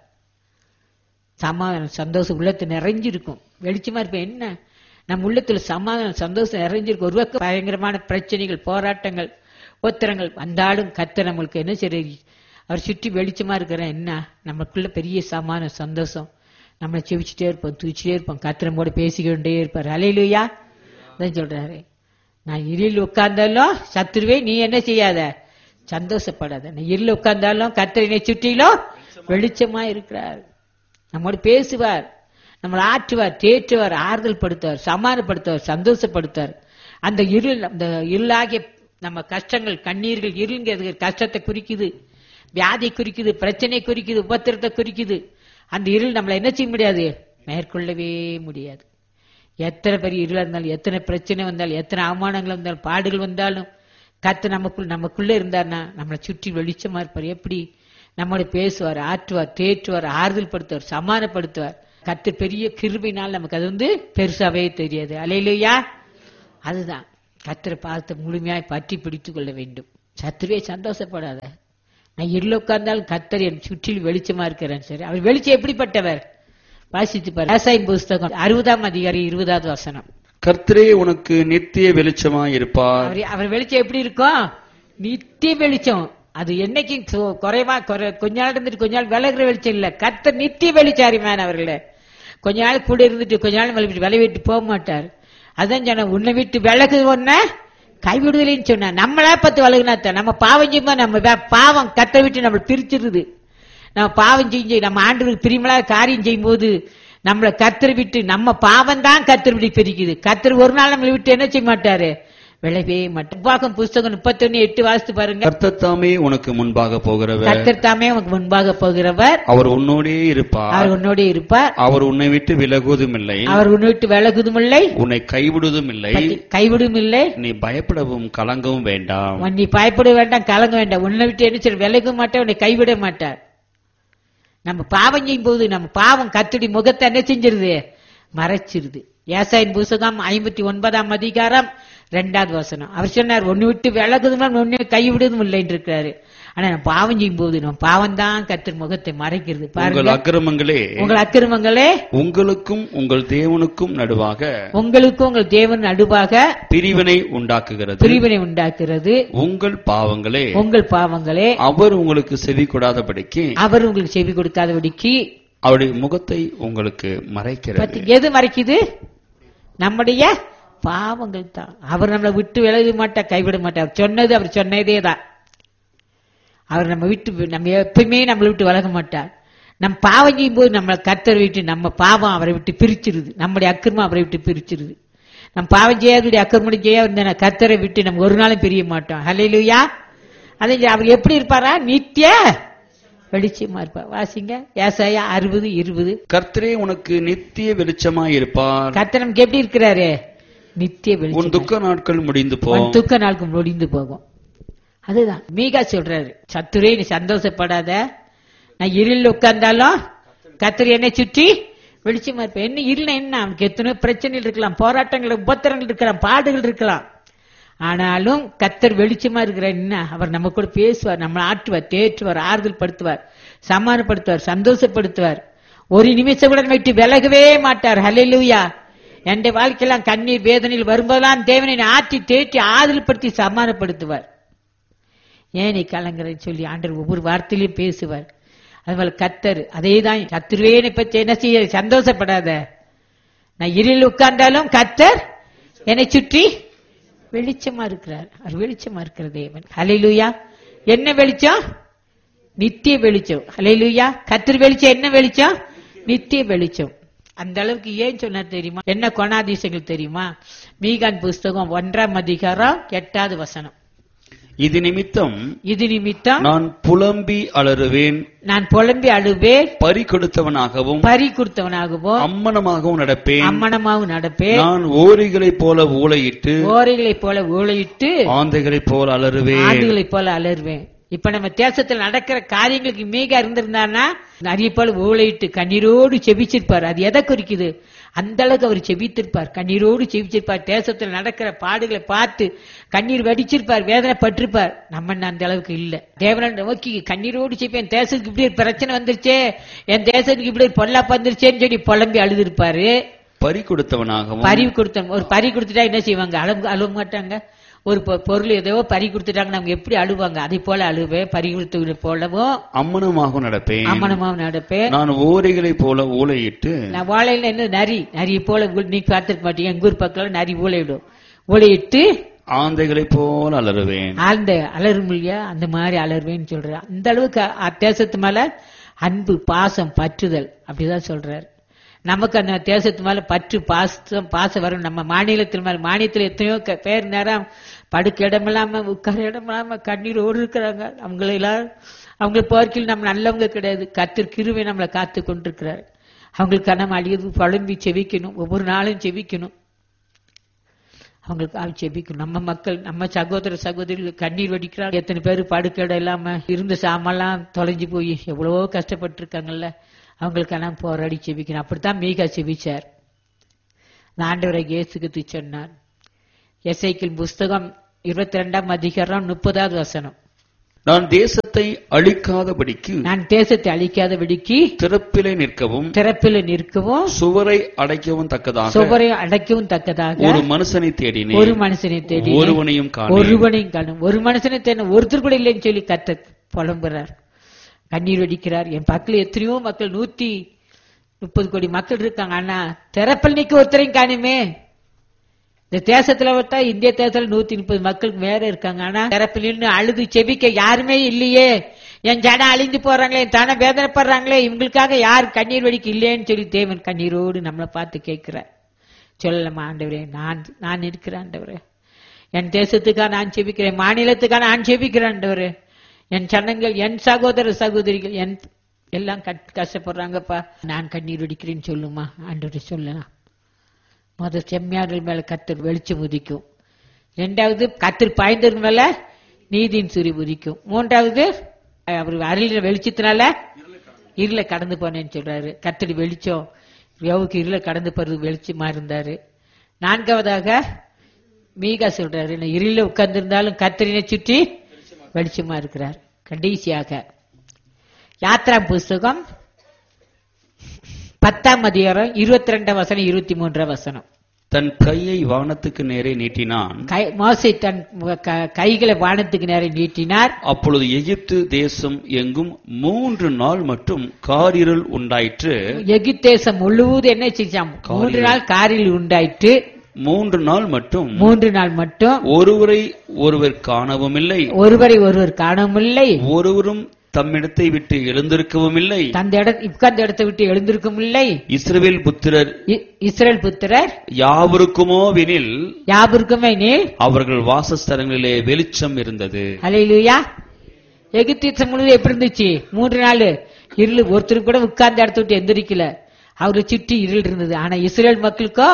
சமாதானம் சந்தோஷம் உள்ளத்து நிறைஞ்சிருக்கும். வெளிச்சமா இருப்பேன். என்ன நம்ம உள்ளத்துல சமாதானம் சந்தோஷம் நிறைஞ்சிருக்கும். ஒரு பக்கம் பயங்கரமான பிரச்சனைகள், போராட்டங்கள், ஒத்திரங்கள் வந்தாலும் கர்த்தர் நம்மளுக்கு என்ன சரி, அவர் சுற்றி வெளிச்சமா இருக்கிற என்ன நமக்குள்ள பெரிய சமாதானம் சந்தோஷம். நம்மளை செவிச்சுட்டே இருப்போம், தூச்சிட்டே இருப்போம். கர்த்தர் நம்மோட பேசிக்கிட்டே இருப்பார். ஹல்லேலூயா. அதான் சொல்றாரு, நான் இருளில் உட்கார்ந்தாலும் சத்துருவே நீ என்ன செய்யாத, சந்தோஷப்படாத. நான் இருளில் உட்கார்ந்தாலும் கர்த்தர் என்னை சுற்றிலும் வெளிச்சமா இருக்கிறார். நம்மோடு பேசுவார், நம்மளை ஆற்றுவார், தேற்றுவார், ஆறுதல் படுத்துவார், சமாதானப்படுத்துவார், சந்தோஷப்படுத்துவார். அந்த இருள், அந்த இருளாகிய நம்ம கஷ்டங்கள், கண்ணீர்கள், இருளுங்கிறது கஷ்டத்தை குறிக்குது, வியாதி குறிக்குது, பிரச்சனை குறிக்குது, உபத்திரத்தை குறிக்குது. அந்த இருள் நம்மளை என்ன செய்ய முடியாது, மேற்கொள்ளவே முடியாது. எத்தனை பெரிய இருளா இருந்தாலும், எத்தனை பிரச்சனை வந்தாலும், எத்தனை அவமானங்கள் வந்தாலும், பாடுகள் வந்தாலும், கர்த்தர் நமக்குள்ள நமக்குள்ள இருந்தார்னா நம்மளை சுற்றி வெளிச்சமா இருப்பார். எப்படி நம்மோட பேசுவார், ஆற்றுவார், தேற்றுவார், ஆறுதல் படுத்துவார், சமாதானப்படுத்துவார். கர்த்தர் பெரிய கிருபையினால் நமக்கு அது வந்து பெருசாவே தெரியாது. அல்லேலூயா. அதுதான் கர்த்தரை பார்த்து முழுமையாய் பற்றி பிடித்துக் கொள்ள வேண்டும். சத்துருவே சந்தோஷப்படாத, நான் இருள உட்கார்ந்தாலும் கர்த்தர் என் சுற்றில் வெளிச்சமா இருக்கிறேன். சரி, அவர் வெளிச்சம் எப்படிப்பட்டவர்? வாசித்து பாரு. ஏசாயா புஸ்தகம் அறுபதாம் அதிகாரி இருபதாவது வசனம். கர்த்தரே உனக்கு நித்திய வெளிச்சமாய் இருப்பார். அவர் அவர் வெளிச்சம் எப்படி இருக்கும்? நித்திய வெளிச்சம். அது என்னைக்கும் சு- குறைவா குறை கொஞ்ச நாள் இருந்துட்டு கொஞ்ச நாள் விலகுற வெளிச்சம் இல்ல. கர்த்தர் நித்திய வெளிச்சாரிமான அவர்களே. கொஞ்ச நாள் கூட இருந்துட்டு கொஞ்ச நாள் விலை விலை விட்டு போக மாட்டார். அதான் சொன்ன, உன்னை விட்டு விலகு ஒன்ன கைவிடுதலைன்னு சொன்ன. நம்மளா பத்து விலகுனாத்த நம்ம பாவம் செய்யும்போது நம்ம வே- பாவம் கத்தை விட்டு நம்மளை பிரிச்சிருது. நம்ம பாவம் செஞ்சு நம்ம ஆண்டவருக்கு பிரியமலா காரியம் செய்யும் போது நம்மளை கத்தரை விட்டு நம்ம பாவம் தான் கத்தர் விட்டு பிரிக்குது. கத்தர் ஒரு நாள் நம்மளை விட்டு என்ன செய்ய மாட்டாரு? விளைவே மாட்டார். உபாகம் புஸ்தகம் முப்பத்தி ஒன்னு எட்டு வாசித்து பாருங்க. கர்த்தர் தாமே உனக்கு முன்பாக போகிறவர். கத்தர் தாமே உனக்கு முன்பாக போகிறவர். அவர் உன்னோடே இருப்பார். அவர் உன்னோட இருப்பார். அவர் உன்னை விட்டு விலகுவதும் இல்லை. அவர் உன்னை விட்டு விலகுதும் இல்லை, உன்னை கைவிடுவதும் இல்லை. கைவிடும் இல்லை. நீ பயப்படவும் கலங்கவும் வேண்டாம். நீ பயப்பட வேண்டாம், கலங்க வேண்டாம். உன்னை விட்டு என்ன செய்ய விலக மாட்டார், உன்னை கைவிட மாட்டார். நம்ம பாவம் செய்யும் போது நம்ம பாவம் கத்துடி முகத்தை என்ன செஞ்சிருது? மறைச்சிருது. ஏசாயின் புஸ்தகம் ஐம்பத்தி ஒன்பதாம் அதிகாரம் இரண்டாவது வசனம். அவர் சொன்னார், ஒன்னு விட்டு விலகுதும் ஒன்னு கைவிடுவதும் இல்லைன்னு இருக்கிறாரு. ஆனா நம்ம பாவம் செய்யும் போது நம்ம பாவம் தான் கர்த்தர் முகத்தை மறைக்கிறது. உங்கள் பாருங்க, அக்கிரமங்களே உங்கள் அக்கிரமங்களே உங்களுக்கும் உங்கள் தேவனுக்கும் நடுவாக உங்களுக்கும் உங்கள் தேவன் நடுவாக பிரிவினை உண்டாக்குகிறது. பிரிவினை உண்டாக்குறது. உங்கள் பாவங்களே உங்கள் பாவங்களே அவர் உங்களுக்கு செவி கொடாதபடிக்கு அவர் உங்களுக்கு செவி கொடுக்காதபடிக்கு அவருடைய முகத்தை உங்களுக்கு மறைக்கிறது. பத்தி எது மறைக்குது? நம்முடைய பாவங்கள் தான். அவர் நம்மளை விட்டு விலக மாட்டார், கைவிட மாட்டார். சொன்னது அவர் சொன்னதே தான். அவர் நம்ம விட்டு நம்ம எப்பயுமே நம்மளை விட்டு விலக மாட்டார். நம்ம பாவம் செய்யும் போது நம்மளை கர்த்தரை விட்டு நம்ம பாவம் அவரை விட்டு பிரிச்சிருது. நம்முடைய அக்கிரமம் அவரை விட்டு பிரிச்சிருது. நம்ம பாவம் செய்யாத அக்கிரமம் செய்ய இருந்த கர்த்தரை விட்டு நம்ம ஒரு நாளும் பிரிய மாட்டோம். ஹல்லேலூயா. அதே அவர் எப்படி இருப்பாரா? நித்திய வெளிச்சமா இருப்பார். வாசிங்க ஏசாயா அறுபது இருபது. கர்த்தரே உனக்கு நித்திய வெளிச்சமாய் இருப்பார். கர்த்தர் நமக்கு எப்படி இருக்கிறாரு? நித்திய உன் வெளிச்சம். துக்க நாட்கள் முடிந்து போ. உன் துக்க நாளுக்கு முடிந்து போகும். அதுதான் மீகா சொல்றாரு, சத்துரே நீ சந்தோஷப்படாத, நான் இருள் உட்கார்ந்தாலும் கர்த்தர் என்னை சுற்றி வெளிச்சமா இருப்பேன். என்ன இருள் என்ன? அவனுக்கு எத்தனையோ பிரச்சனைகள் இருக்கலாம், போராட்டங்கள் உபத்திரங்கள் இருக்கலாம், பாடுகள் இருக்கலாம். ஆனாலும் கர்த்தர் வெளிச்சமா இருக்கிற என்ன? அவர் நம்ம கூட பேசுவார், நம்மளை ஆற்றுவார், தேற்றுவார், ஆறுதல் படுத்துவார், சமாதானப்படுத்துவார், சந்தோஷப்படுத்துவார். ஒரு நிமிஷம் கூட விட்டு விலகவே மாட்டார். ஹல்லேலூயா. என் வாழ்க்கையெல்லாம் கண்ணீர் வேதனையில் வரும்போதெல்லாம் தேவனை ஆற்றி தேற்றி ஆறுதல் படுத்தி சமாதானப்படுத்துவார். ஏன் நீ கலங்குறன்னு சொல்லி ஆண்டவர் ஒவ்வொரு வார்த்தையிலையும் பேசுவார். அதுபோல கர்த்தர் அதே தான். கர்த்தருவே பற்றி என்ன செய்ய? சந்தோஷப்படாத, நான் இருளில் உட்கார்ந்தாலும் கர்த்தர் என்னை சுற்றி வெளிச்சமா இருக்கிறார். அவர் வெளிச்சமா இருக்கிற தேவன். ஹல்லேலூயா. என்ன வெளிச்சம்? நித்திய வெளிச்சம். ஹல்லேலூயா. கர்த்தர் வெளிச்சம் என்ன வெளிச்சம்? நித்திய வெளிச்சம். அந்த அளவுக்கு ஏன் சொன்னார் தெரியுமா? என்ன குணாதிசயங்கள் தெரியுமா? மீகான் புஸ்தகம் ஒன்றாம் அதிகாரம் எட்டாவது வசனம். இது நிமித்தம் இது நிமித்தம் நான் புலம்பி அலறுவேன். நான் புலம்பி அழுவேன். பறி கொடுத்தவனாகவும் பறி கொடுத்தவனாகவும் அம்மனமாகவும் நடப்பேன். அம்மனமாகவும் நடப்பேன். நான் ஓரிகளைப் போல ஊளையிட்டு ஓரைகளைப் போல ஊழையிட்டு ஆந்தைகளைப் போல அலறுவேன். ஆண்டுகளைப் போல அலறுவேன். இப்ப நம்ம தேசத்தில் நடக்கிற காரியங்களுக்கு மீகா இருந்திருந்தானா நிறைய போல ஊழையிட்டு கண்ணீரோடு செபிச்சிருப்பார். அது எதை குறிக்குது? அந்த அளவுக்கு அவர் செபித்திருப்பார், கண்ணீரோடு செபிச்சிருப்பார். தேசத்தில் நடக்கிற பாடுகளை பார்த்து கண்ணீர் வடிச்சிருப்பார், வேதனைப்பட்டிருப்பார். நம்ம அந்த அளவுக்கு இல்ல. தேவனை நோக்கி கண்ணீரோடு செப்பி என் தேசத்துக்கு இப்படி ஒரு பிரச்சனை வந்துருச்சே, என் தேசத்துக்கு இப்படி ஒரு பொல்லாப்பு வந்துருச்சேன்னு சொல்லி புலம்பி அழுதுருப்பாரு. பறி கொடுத்தவனாகவும் பறி கொடுத்த ஒரு பறி கொடுத்துட்டா என்ன செய்வாங்க? அழுவ அழுவ மாட்டாங்க. ஒரு பொருள் ஏதோ பறி கொடுத்துட்டாங்க, நம்ம எப்படி அழுவாங்க? அதை போல அழுவேன், பறி கொடுத்த போலவும் அம்மனமாகவும் நடப்பேன். அம்மனமாகவும் நடப்பேன். நான் ஓரிகளைப் போல ஊளையிட்டு நான் வாழையில என்ன நரி நரி போல நீ பார்த்துக்க மாட்டீங்க. எங்க ஊர் பக்கம் நரி ஊழையிடும். ஊழையிட்டு ஆந்தைகளைப் போல அலறுவேன். ஆழ்ந்த அலரும் இல்லையா? அந்த மாதிரி அலருவேன்னு சொல்றாரு. அந்த அளவுக்கு தேசத்து மேல அன்பு, பாசம், பற்றுதல் அப்படிதான் சொல்றாரு. நமக்கு அந்த தேசத்து மேல பற்று பாசம் பாசம் வரும். நம்ம மாநிலத்தில் மேல மாநிலத்தில் எத்தனையோ பேர் நேரம் படுக்க இடம் இல்லாம உட்கார இடம் இல்லாம கண்ணீரோடு இருக்கிறாங்க. அவங்கள எல்லாரும் அவங்க போர்க்கில் நம்ம நல்லவங்க கிடையாது. கர்த்தர் கிருபை நம்மளை காத்து கொண்டிருக்கிறார். அவங்களுக்கு நம்ம அழியது பழும்பி செவிக்கணும், ஒவ்வொரு நாளும் செவிக்கணும். அவங்களுக்கு ஆள் செபிக்கணும். நம்ம மக்கள், நம்ம சகோதர சகோதரிகள் கண்ணீர் வடிக்கிறாங்க. எத்தனை பேர் படுக்க இடம் இல்லாம இருந்த சாமெல்லாம் தொலைஞ்சு போய் எவ்வளவோ கஷ்டப்பட்டு இருக்காங்கல்ல. அவங்களுக்கெல்லாம் போராடி செபிக்கணும். அப்படித்தான் மீகா செபிச்சார். ஆண்டவரை இயேசு கிறிஸ்து சொன்னார், எசேக்கியேல் புஸ்தகம் இருபத்தி ரெண்டாம் அதிகாரம் முப்பதாவது வசனம். நான் தேசத்தை அழிக்காதபடிக்கு நான் தேசத்தை அழிக்காதபடிக்கு திறப்பிலே நிற்கவும் திறப்பில் நிற்கவும் சுவரை அடைக்கவும் தக்கதாக சுவரை அடைக்கவும் தக்கதாக ஒரு மனுஷனை தேடினேன், ஒரு மனுஷனை தேடி ஒருவனையும் காணேன். ஒருவனையும் காணும். ஒரு மனுஷனை தேடி ஒருத்தர் கூட இல்லைன்னு சொல்லி கத்த புலம்புறார், கண்ணீர் வடிக்கிறார். என் பக்கத்துல எத்தனையோ மக்கள், நூத்தி முப்பது கோடி மக்கள் இருக்காங்க, ஆனா திறப்பில் நிக்க ஒருத்தரையும் காணுமே. இந்த தேசத்துல பார்த்தா இந்திய தேசத்துல நூத்தி முப்பது மக்களுக்கு மேல இருக்காங்க, ஆனா திறப்பில் நின்று அழுது செபிக்க யாருமே இல்லையே. என் ஜனம் அழிந்து போறாங்களே, என் தானே வேதனைப்படுறாங்களே, இவங்களுக்காக யார் கண்ணீர் வடிக்க இல்லையேன்னு சொல்லி தேவன் கண்ணீரோடு நம்மளை பார்த்து கேட்கிறார். சொல்லலாமா, ஆண்டவரே நான் நான் இருக்கிறேன் ஆண்டவரே, என் தேசத்துக்காக நான் செபிக்கிறேன், மாநிலத்துக்காக நான் செபிக்கிறேன் ஆண்டவரே, என் சனங்கள், என் சகோதர சகோதரிகள் என் எல்லாம் கஷ்டப்படுறாங்கப்பா, நான் கண்ணீர் வடிக்கிறேன்னு சொல்லுமா ஆண்டவரே சொல்லலாம். முதல் செம்மையாளர் மேல கத்தர் வெளிச்சம் உதிக்கும். இரண்டாவது கத்தர் பாய்ந்தவர் மேல நீதியின் சூரிய உதிக்கும். மூன்றாவது அவர் அருளின வெளிச்சத்தினால இருளை கடந்து போனேன்னு சொல்றாரு. கத்தடி வெளிச்சம் யோவுக்கு இருளை கடந்து போறது வெளிச்சமா இருந்தாரு. நான்காவதாக மீகா சொல்றாரு, இருள உட்கார்ந்து இருந்தாலும் கத்தரினை சுற்றி வெளிச்சமா இருக்கிறார். கடைசியாக யாத்ரா புஸ்தகம் பத்தாம் அதிகாரம் இருபத்தி ரெண்டாம் வசனம் இருபத்தி மூன்றாம் வசனம். தன் கையை வானத்துக்கு நேரே நீட்டினான், மோசே தன் கைகளை வானத்துக்கு நேரே நீட்டினார். அப்பொழுது எகிப்து தேசம் எங்கும் மூன்று நாள் மட்டும் காரிருள் உண்டாயிற்று. எகிப்து தேசம் முழுவதும் என்ன செஞ்சான்? மூன்று நாள் காரில் உண்டாயிற்று. மூன்று நாள் மட்டும் மூன்று நாள் மட்டும் ஒருவரை ஒருவர் காணவும் இல்லை, ஒருவரை ஒருவர் காணவும் இல்லை, ஒருவரும் தம்மிடத்தை விட்டு எழுந்திருக்கவும் இல்லை, தந்த உட்கார்ந்த இடத்தை விட்டு எழுந்திருக்கவும் இல்லை. இஸ்ரவேல் புத்திரர் இஸ்ரேல் புத்திரர் யாவருக்குமோ வெனில் யாவருக்குமே நீ அவர்கள் வாசஸ்தலங்களிலே வெளிச்சம் இருந்தது. அல்லேலூயா. எகிப்து முழுவதும் எப்படி இருந்துச்சு? மூன்று நாள் இருள், ஒருத்தர் கூட உட்கார்ந்த இடத்த விட்டு எந்திரிக்கல, அவரை சுற்றி இருள் இருந்தது. ஆனா இஸ்ரேல் மக்களுக்கோ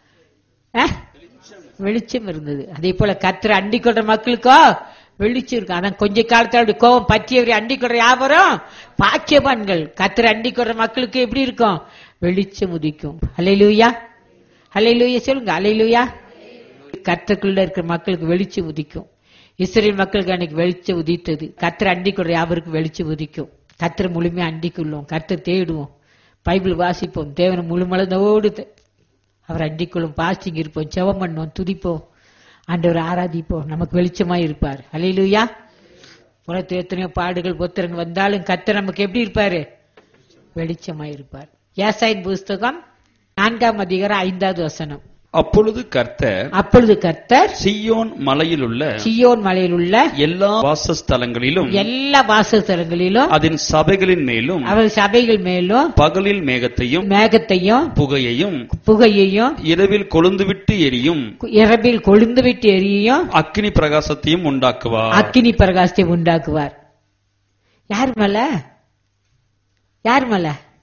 வெளிச்சம் இருந்தது. அதே போல கத்திர அண்டி கொள்ற மக்களுக்கோ வெளிச்சம் இருக்கு. ஆனா கொஞ்ச காலத்தோட கோபம் பற்றியவரை அண்டி கொள்ற யாவரும் பாக்கியவான்கள். கத்திர அண்டி கொள்ற மக்களுக்கு எப்படி இருக்கும்? வெளிச்சம் உதிக்கும். அல்லேலூயா, அல்லேலூயா சொல்லுங்க, அல்லேலூயா. கத்திரக்குள்ள இருக்கிற மக்களுக்கு வெளிச்சம் உதிக்கும். இஸ்ரேல் மக்களுக்கு அன்னைக்கு வெளிச்சம் உதித்தது. கத்திர அண்டி கொள்ற யாவருக்கு வெளிச்சம் உதிக்கும். கத்திர முழுமையா அண்டிக்குள்ளோம், கத்திர தேடுவோம், பைபிள் வாசிப்போம், தேவனை முழுமளந்தோடு அவர் அண்டிக்குள்ளும், பாஸ்டிங் இருப்போம், ஜெபம் பண்ணுவோம், துதிப்போம், ஆண்டவர் ஆராதிப்போம், நமக்கு வெளிச்சமாய் இருப்பார். அல்லேலூயா. உலகத்தில் எத்தனையோ பாடுகள் புத்திரன் வந்தாலும் கர்த்தர் நமக்கு எப்படி இருப்பாரு? வெளிச்சமாய் இருப்பார். ஏசாயின் புஸ்தகம் நான்காம் அதிகாரம் ஐந்தாவது வசனம். அப்பொழுது கர்த்தர் அப்பொழுது கர்த்தர் சீயோன் மலையில் உள்ள சீயோன் மலையில் உள்ள எல்லா வாசஸ்தலங்களிலும் எல்லா வாசஸ்தலங்களிலும் அதன் சபைகளின் மேலும் அவர் சபைகள் மேலும் பகலில் மேகத்தையும் மேகத்தையும் புகையையும் புகையையும் இரவில் கொழுந்துவிட்டு எரியும் இரவில் கொழுந்துவிட்டு எரியும் அக்கினி பிரகாசத்தையும் உண்டாக்குவார். அக்கினி பிரகாசத்தை உண்டாக்குவார். யார் மேல? யார் மேல?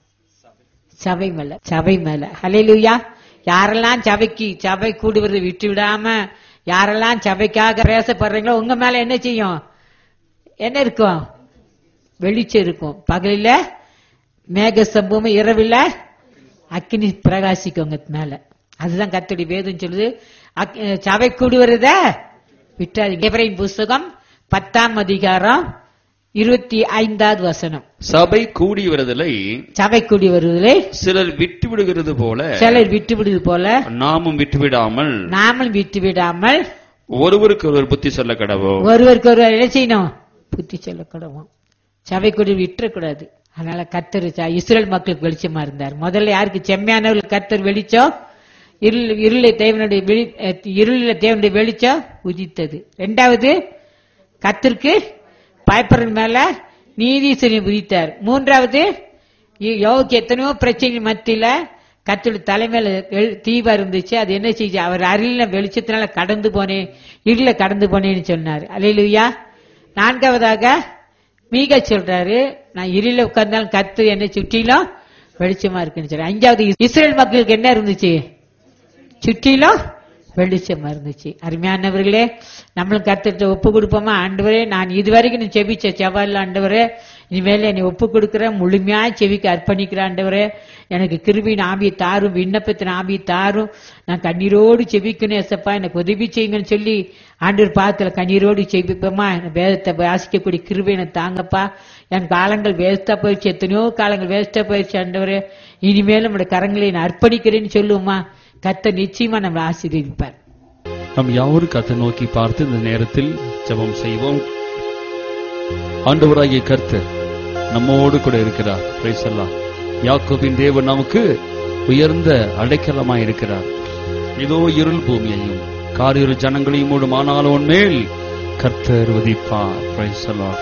சபை மேல, சபை மேல. ஹல்லேலூயா. யாரெல்லாம் சபைக்கு சபை கூடுவதை விட்டு விடாம யாரெல்லாம் சபைக்காக பேசப்படுறீங்களோ உங்க மேல என்ன செய்யும்? என்ன இருக்கும்? வெளிச்சம் இருக்கும். பகலில மேக சம்பவம், இரவில் அக்கினி பிரகாசிக்கும் உங்க மேல. அதுதான் கர்த்தருடைய வேதம் சொல்லுது. சபை கூடுவத விட்டாதீங்க. எபிரேயர் புஸ்தகம் பத்தாம் அதிகாரம் இருபத்தி ஐந்தாவது வசனம். சபை கூடி வருதலை சபை கூடி வருவதிலே சிலர் விட்டு விடுகிறது போல சிலர் விட்டு விடுவது போல நாமும் விட்டு விடாமல் நாமும் விட்டு விடாமல் ஒருவருக்கு ஒருவர் புத்தி சொல்ல கடவோம். ஒருவருக்கு ஒருவர் என்ன செய்யணும்? புத்தி சொல்ல கடவோம். சபை கூடி விட்டுறக்கூடாது. அதனால கர்த்தர் இஸ்ரேல் மக்களுக்கு வெளிச்சமா இருந்தார். முதல்ல யாருக்கு? செம்மையானவர்கள் கர்த்தர் வெளிச்சம், இருள் இருளை தேவனுடைய இருளில தேவனுடைய வெளிச்சம் உதித்தது. இரண்டாவது கர்த்தருக்கு பயப்படுற மேல நீதிசனை உதித்தார். மூன்றாவது யோவுக்கு எத்தனையோ பிரச்சனை மத்தியில கர்த்தருடைய தலைமையில தீபா இருந்துச்சு. அது என்ன செய்ய? அவர் அருளின வெளிச்சத்தினால கடந்து போனேன், இருள கடந்து போனேன்னு சொன்னார். அல்லேலூயா. நான்காவதாக மீகா சொல்றாரு, நான் இருள உட்கார்ந்தாலும் கர்த்தர் என்னை சுற்றிலும் வெளிச்சமா இருக்குன்னு சொல்ற. அஞ்சாவது இஸ்ரேல் மக்களுக்கு என்ன இருந்துச்சு? சுற்றிலும் வெளிச்சமா இருந்துச்சு. அருமையானவர்களே, நம்மளும் கர்த்தர்கிட்ட ஒப்பு கொடுப்போமா? ஆண்டவரே, நான் இதுவரைக்கும் செபிச்ச செவ்வாயில் ஆண்டவரே இனிமேல் என்னை ஒப்பு கொடுக்கிறேன், முழுமையா செவிக்கு அர்ப்பணிக்கிறேன் ஆண்டவரே. எனக்கு கிருபையின் ஆவியை தாரும், விண்ணப்பத்தின் ஆவியை தாரும். நான் கண்ணீரோடு செவிக்கணும் ஏசப்பா, எனக்கு உதவி செய்யுங்கன்னு சொல்லி ஆண்டவர் பாத்துல கண்ணீரோடு செவிப்போமா. வேதத்தை வாசிக்கக்கூடிய கிருபை எனக்கு தாங்கப்பா. என் காலங்கள் வேஸ்டா போயிடுச்சு, எத்தனையோ காலங்கள் வேஸ்டா போயிடுச்சு ஆண்டவரே. இனிமேலும் நம்முடைய கரங்களை நான் அர்ப்பணிக்கிறேன்னு சொல்லுவோமா. கர்த்தர் நிச்சயமா நம்மளை ஆசீர்வதிப்பார். நாம் யாவரும் கர்த்தரை நோக்கி பார்த்து இந்த நேரத்தில் ஜெபம் செய்வோம். ஆண்டவராகிய கர்த்தர் நம்மோடு கூட இருக்கிறார். பிரைஸ் எல்லாம். யாக்கோபின் தேவன் நமக்கு உயர்ந்த அடைக்கலமாய் இருக்கிறார். இதோ இருள் பூமியையும் காரிருள் ஜனங்களையும் மூடும், ஆனாலும் மேல் கர்த்தர் உதிப்பார். பிரைஸ் எல்லாம்.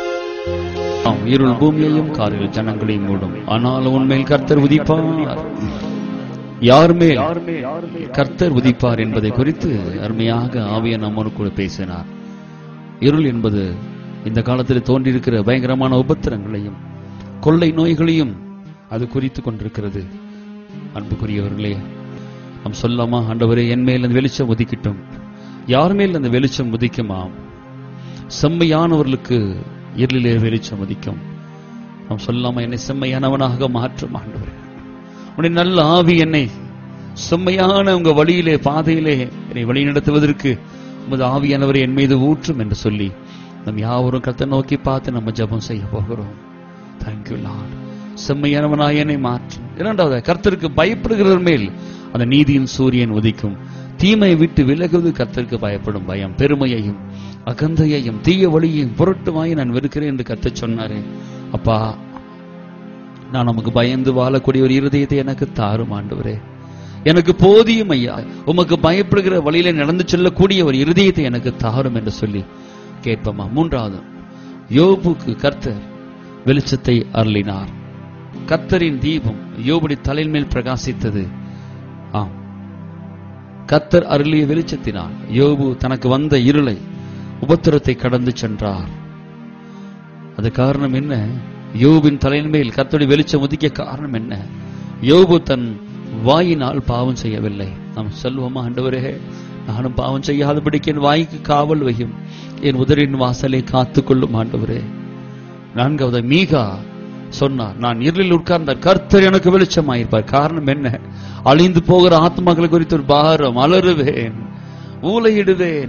இருள் பூமியையும் காரிருள் ஜனங்களையும் மூடும், ஆனாலும் உன்மேல் கர்த்தர் உதிப்பார். யாருமே கர்த்தர் உதிப்பார் என்பதை குறித்து அருமையாக ஆவியானவர் நம்மோடு கூட பேசினார். இருள் என்பது இந்த காலத்தில் தோன்றியிருக்கிற பயங்கரமான உபத்திரங்களையும் கொள்ளை நோய்களையும் அது குறித்து கொண்டிருக்கிறது. அன்புக்குரியவர்களே, நாம் சொல்லாமா, ஆண்டவரே என் மேல் அந்த வெளிச்சம் உதிக்கட்டும். யார் மேல் அந்த வெளிச்சம் உதிக்குமாம்? செம்மையானவர்களுக்கு இருளிலே வெளிச்சம் உதிக்கும். நாம் சொல்லாமா, என்னை செம்மையானவனாக மாற்றும் ஆண்டவரே. உன்னை நல்ல ஆவி என்னை செம்மையான உங்க வழியிலே பாதையிலே என்னை வழி நடத்துவதற்கு உமது ஆவியானவரை என் மீது ஊற்றும் என்று சொல்லி நம் யாவரும் கர்த்தரை நோக்கி பார்த்து நம்ம ஜெபம் செய்ய போகிறோம். Thank you Lord. செம்மையானவனாய் என்னை மாற்றும். இரண்டாவது, கர்த்தருக்கு பயப்படுகிறவர் மேல் அந்த நீதியின் சூரியன் உதிக்கும். தீமையை விட்டு விலகுவது கர்த்தருக்கு பயப்படும் பயம். பெருமையையும் அகந்தையையும் தீய வழியையும் புரட்டுமாய் நான் வெறுக்கிறேன் என்று கர்த்தர் சொன்னாரே. அப்பா, நான் நமக்கு பயந்து வாழக்கூடிய ஒரு இருதயத்தை எனக்கு தாரும் ஆண்டவரே. எனக்கு போதியும் ஐயா, உமக்கு பயப்படுகிற வழியில நடந்து செல்லக்கூடிய ஒரு இருதயத்தை எனக்கு தாரும் என்று சொல்லி கேட்போமா. மூன்றாவது, யோபுக்கு கர்த்தர் வெளிச்சத்தை அருளினார். கர்த்தரின் தீபம் யோபுடைய தலையின் மேல் பிரகாசித்தது. ஆம், கர்த்தர் அருளிய வெளிச்சத்தினால் யோபு தனக்கு வந்த இருளை உபத்திரத்தை கடந்து சென்றார். அது காரணம் என்ன? யோபின் தலையின் மேல் கர்த்தருடைய வெளிச்சம் உதிக்க காரணம் என்ன? யோபு தன் வாயினால் பாவம் செய்யவில்லை. நாம் சொல்வோமா, ஆண்டவரே நானும் பாவம் செய்யாதபடிக்கு என் வாய்க்கு காவல் வையும், என் உதரின் வாசலை காத்துக்கொள்ளும் ஆண்டவரே. நான்காவது, மீகா சொன்னார், நான் இருளில் உட்கார்ந்தார் கர்த்தர் எனக்கு வெளிச்சமாயிருப்பார். காரணம் என்ன? அழிந்து போகிற ஆத்மாக்கள் குறித்து ஒரு பாரம், அலறுவேன், ஊலையிடுவேன்.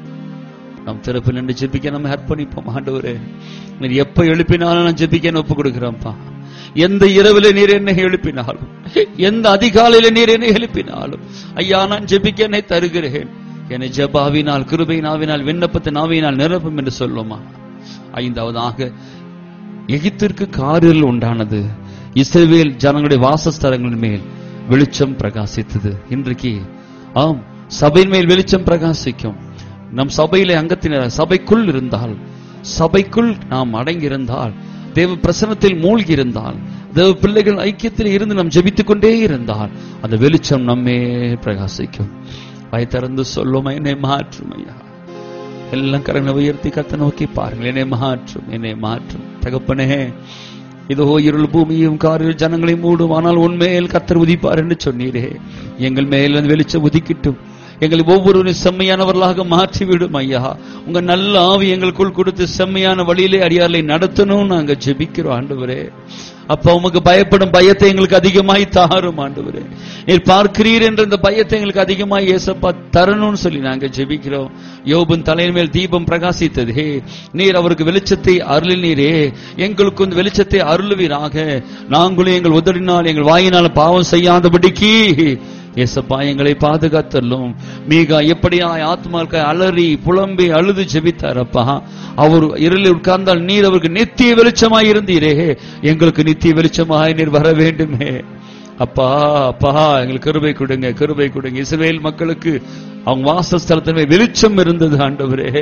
நம் திறப்பில் நின்று ஜெபிக்க நம்ம அர்ப்பணிப்போம். ஆண்டவரே, நீர் எப்ப எழுப்பினாலும் நான் ஜெபிக்க ஒப்பு கொடுக்கிறேன்ப்பா. எந்த இரவில நீர் என்னை எழுப்பினாலும், எந்த அதிகாலையில நீர் என்னை எழுப்பினாலும் ஐயா, நான் ஜெபிக்க என்னை தருகிறேன். என்னை ஜெபாவினால், கிருபையினாவினால், விண்ணப்பத்தின் ஆவியினால் நிரப்பும் என்று சொல்லுமா. ஐந்தாவதாக, எகிப்திற்கு காரில் உண்டானது. இஸ்ரவேல் ஜனங்களுடைய வாசஸ்தலங்களின் மேல் வெளிச்சம் பிரகாசித்தது. இன்றைக்கு ஆம், சபையின் மேல் வெளிச்சம் பிரகாசிக்கும். நம் சபையிலே அங்கத்தினர் சபைக்குள் இருந்தால், சபைக்குள் நாம் அடங்கி இருந்தால், தேவ பிரசன்னத்தில் மூழ்கி இருந்தால், தேவ பிள்ளைகள் ஐக்கியத்தில் இருந்து நாம் ஜெபித்துக் கொண்டே இருந்தால் அந்த வெளிச்சம் நம்மே பிரகாசிக்கும். வாய் திறந்து சொல்லும், என்னை மாற்றும் ஐயா. எல்லாம் கரங்களை உயர்த்தி கர்த்தரை நோக்கி பாருங்கள். என்னை மாற்றும், என்னை மாற்றும் தகப்பனே. இதோ இருள் பூமியும் காரில் ஜனங்களை மூடும், ஆனால் உன்மேல் கர்த்தர் உதிப்பார் என்று சொன்னீரே. எங்கள் மேல் வெளிச்சம் உதிக்கட்டும். எங்களை ஒவ்வொருவரும் செம்மையானவர்களாக மாற்றிவிடும் ஐயா. உங்க நல்ல ஆவி எங்களுக்குள் கொடுத்து செம்மையான வழியிலே அடியார்களை நடத்தணும் நாங்க ஜெபிக்கிறோம் ஆண்டவரே. அப்ப உமக்கு பயப்படும் பயத்தை எங்களுக்கு அதிகமாய் தாரும் ஆண்டவரே. நீர் பார்க்கிறீர் என்ற இந்த பயத்தை எங்களுக்கு அதிகமாய் ஏசப்பா தரணும்னு சொல்லி நாங்க ஜெபிக்கிறோம். யோபின் தலையின் மேல் தீபம் பிரகாசித்ததே, நீர் அவருக்கு வெளிச்சத்தை அருளினீரே. எங்களுக்கு இந்த வெளிச்சத்தை அருளுவீராக. நாங்களும் எங்கள் உதறினால், எங்கள் வாயினால் பாவம் செய்யாதபடிக்கு ஏசப்பா எங்களை பாதுகாத்தல்லும். மீகா எப்படியாய் ஆத்மாக்கள் அலறி புலம்பி அழுது ஜெபித்தாரப்பா. அவர் இருளில் உட்கார்ந்தால் நீர் அவருக்கு நித்திய வெளிச்சமாய் இருந்தீரே. எங்களுக்கு நித்திய வெளிச்சமாய் நீர் வர வேண்டுமே அப்பா. அப்பா எங்களுக்கு கிருபை கொடுங்க, கிருபை கொடுங்க. இஸ்ரவேல் மக்களுக்கு அவங்க வாசஸ்தலத்திலே வெளிச்சம் இருந்தது ஆண்டவரே.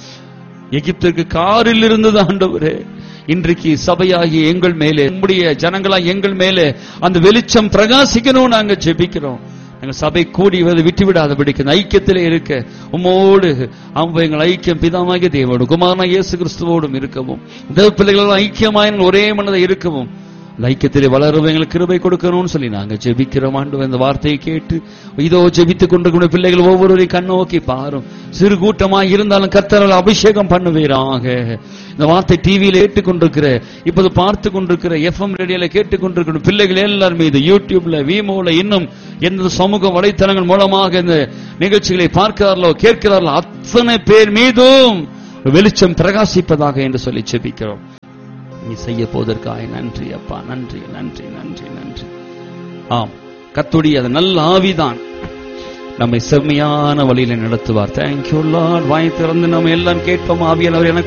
எகிப்திற்கு காரில் இருந்தது ஆண்டவரே. இன்றைக்கு சபையாகி எங்கள் மேலே, நம்முடைய ஜனங்களாய் எங்கள் மேலே அந்த வெளிச்சம் பிரகாசிக்கணும் நாங்க ஜெபிக்கிறோம். எங்கள் சபை கூடி விட்டுவிடாதபடிக்கு ஐக்கியத்திலே இருக்க உம்மோடு அவங்க எங்கள் ஐக்கியம் பிதாமாகிய தேவோடு குமாரனாகிய இயேசு கிறிஸ்துவோடும் இருக்கவும், தேவ பிள்ளைகள் ஐக்கியமாய் ஒரே மனதை இருக்கவும் ஐக்கியத்திலே வளருவங்களுக்கு கிருபை கொடுக்கணும்னு சொல்லி நாங்க ஜெபிக்கிறோம் ஆண்டவரே. இந்த வார்த்தையை கேட்டு இதோ ஜெபித்துக் கொண்டிருக்கிற பிள்ளைகள் ஒவ்வொருவரையும் கண்ணோக்கி பாரும். சிறு கூட்டமாய் இருந்தாலும் கர்த்தரால் அபிஷேகம் பண்ணுவீராக. இந்த வார்த்தை டிவியில கேட்டுக்கொண்டிருக்கிற, இப்போது பார்த்து கொண்டிருக்கிற, எஃப்எம் ரேடியோல கேட்டுக்கொண்டிருக்கிற பிள்ளைகள் எல்லாரும் மீது, யூடியூப்ல, வீமோல, இன்னும் எந்த சமூக வலைத்தளங்கள் மூலமாக இந்த நிகழ்ச்சிகளை பார்க்கிறார்களோ கேட்கிறார்களோ அத்தனை பேர் மீதும் வெளிச்சம் பிரகாசிப்பதாக என்று சொல்லி ஜெபிக்கிறோம். நீ செய்ய போவதற்காக நன்றி அப்பா, நன்றி நன்றி நன்றி நன்றி. ஆம், கர்த்தருடைய அந்த நல்ல ஆவிதான் நம்மை செம்மையான வழியில நடத்துவார். Thank you Lord. வாய் திறந்து நம்ம எல்லாம் கேட்போம். ஆவியானவர் எனக்கு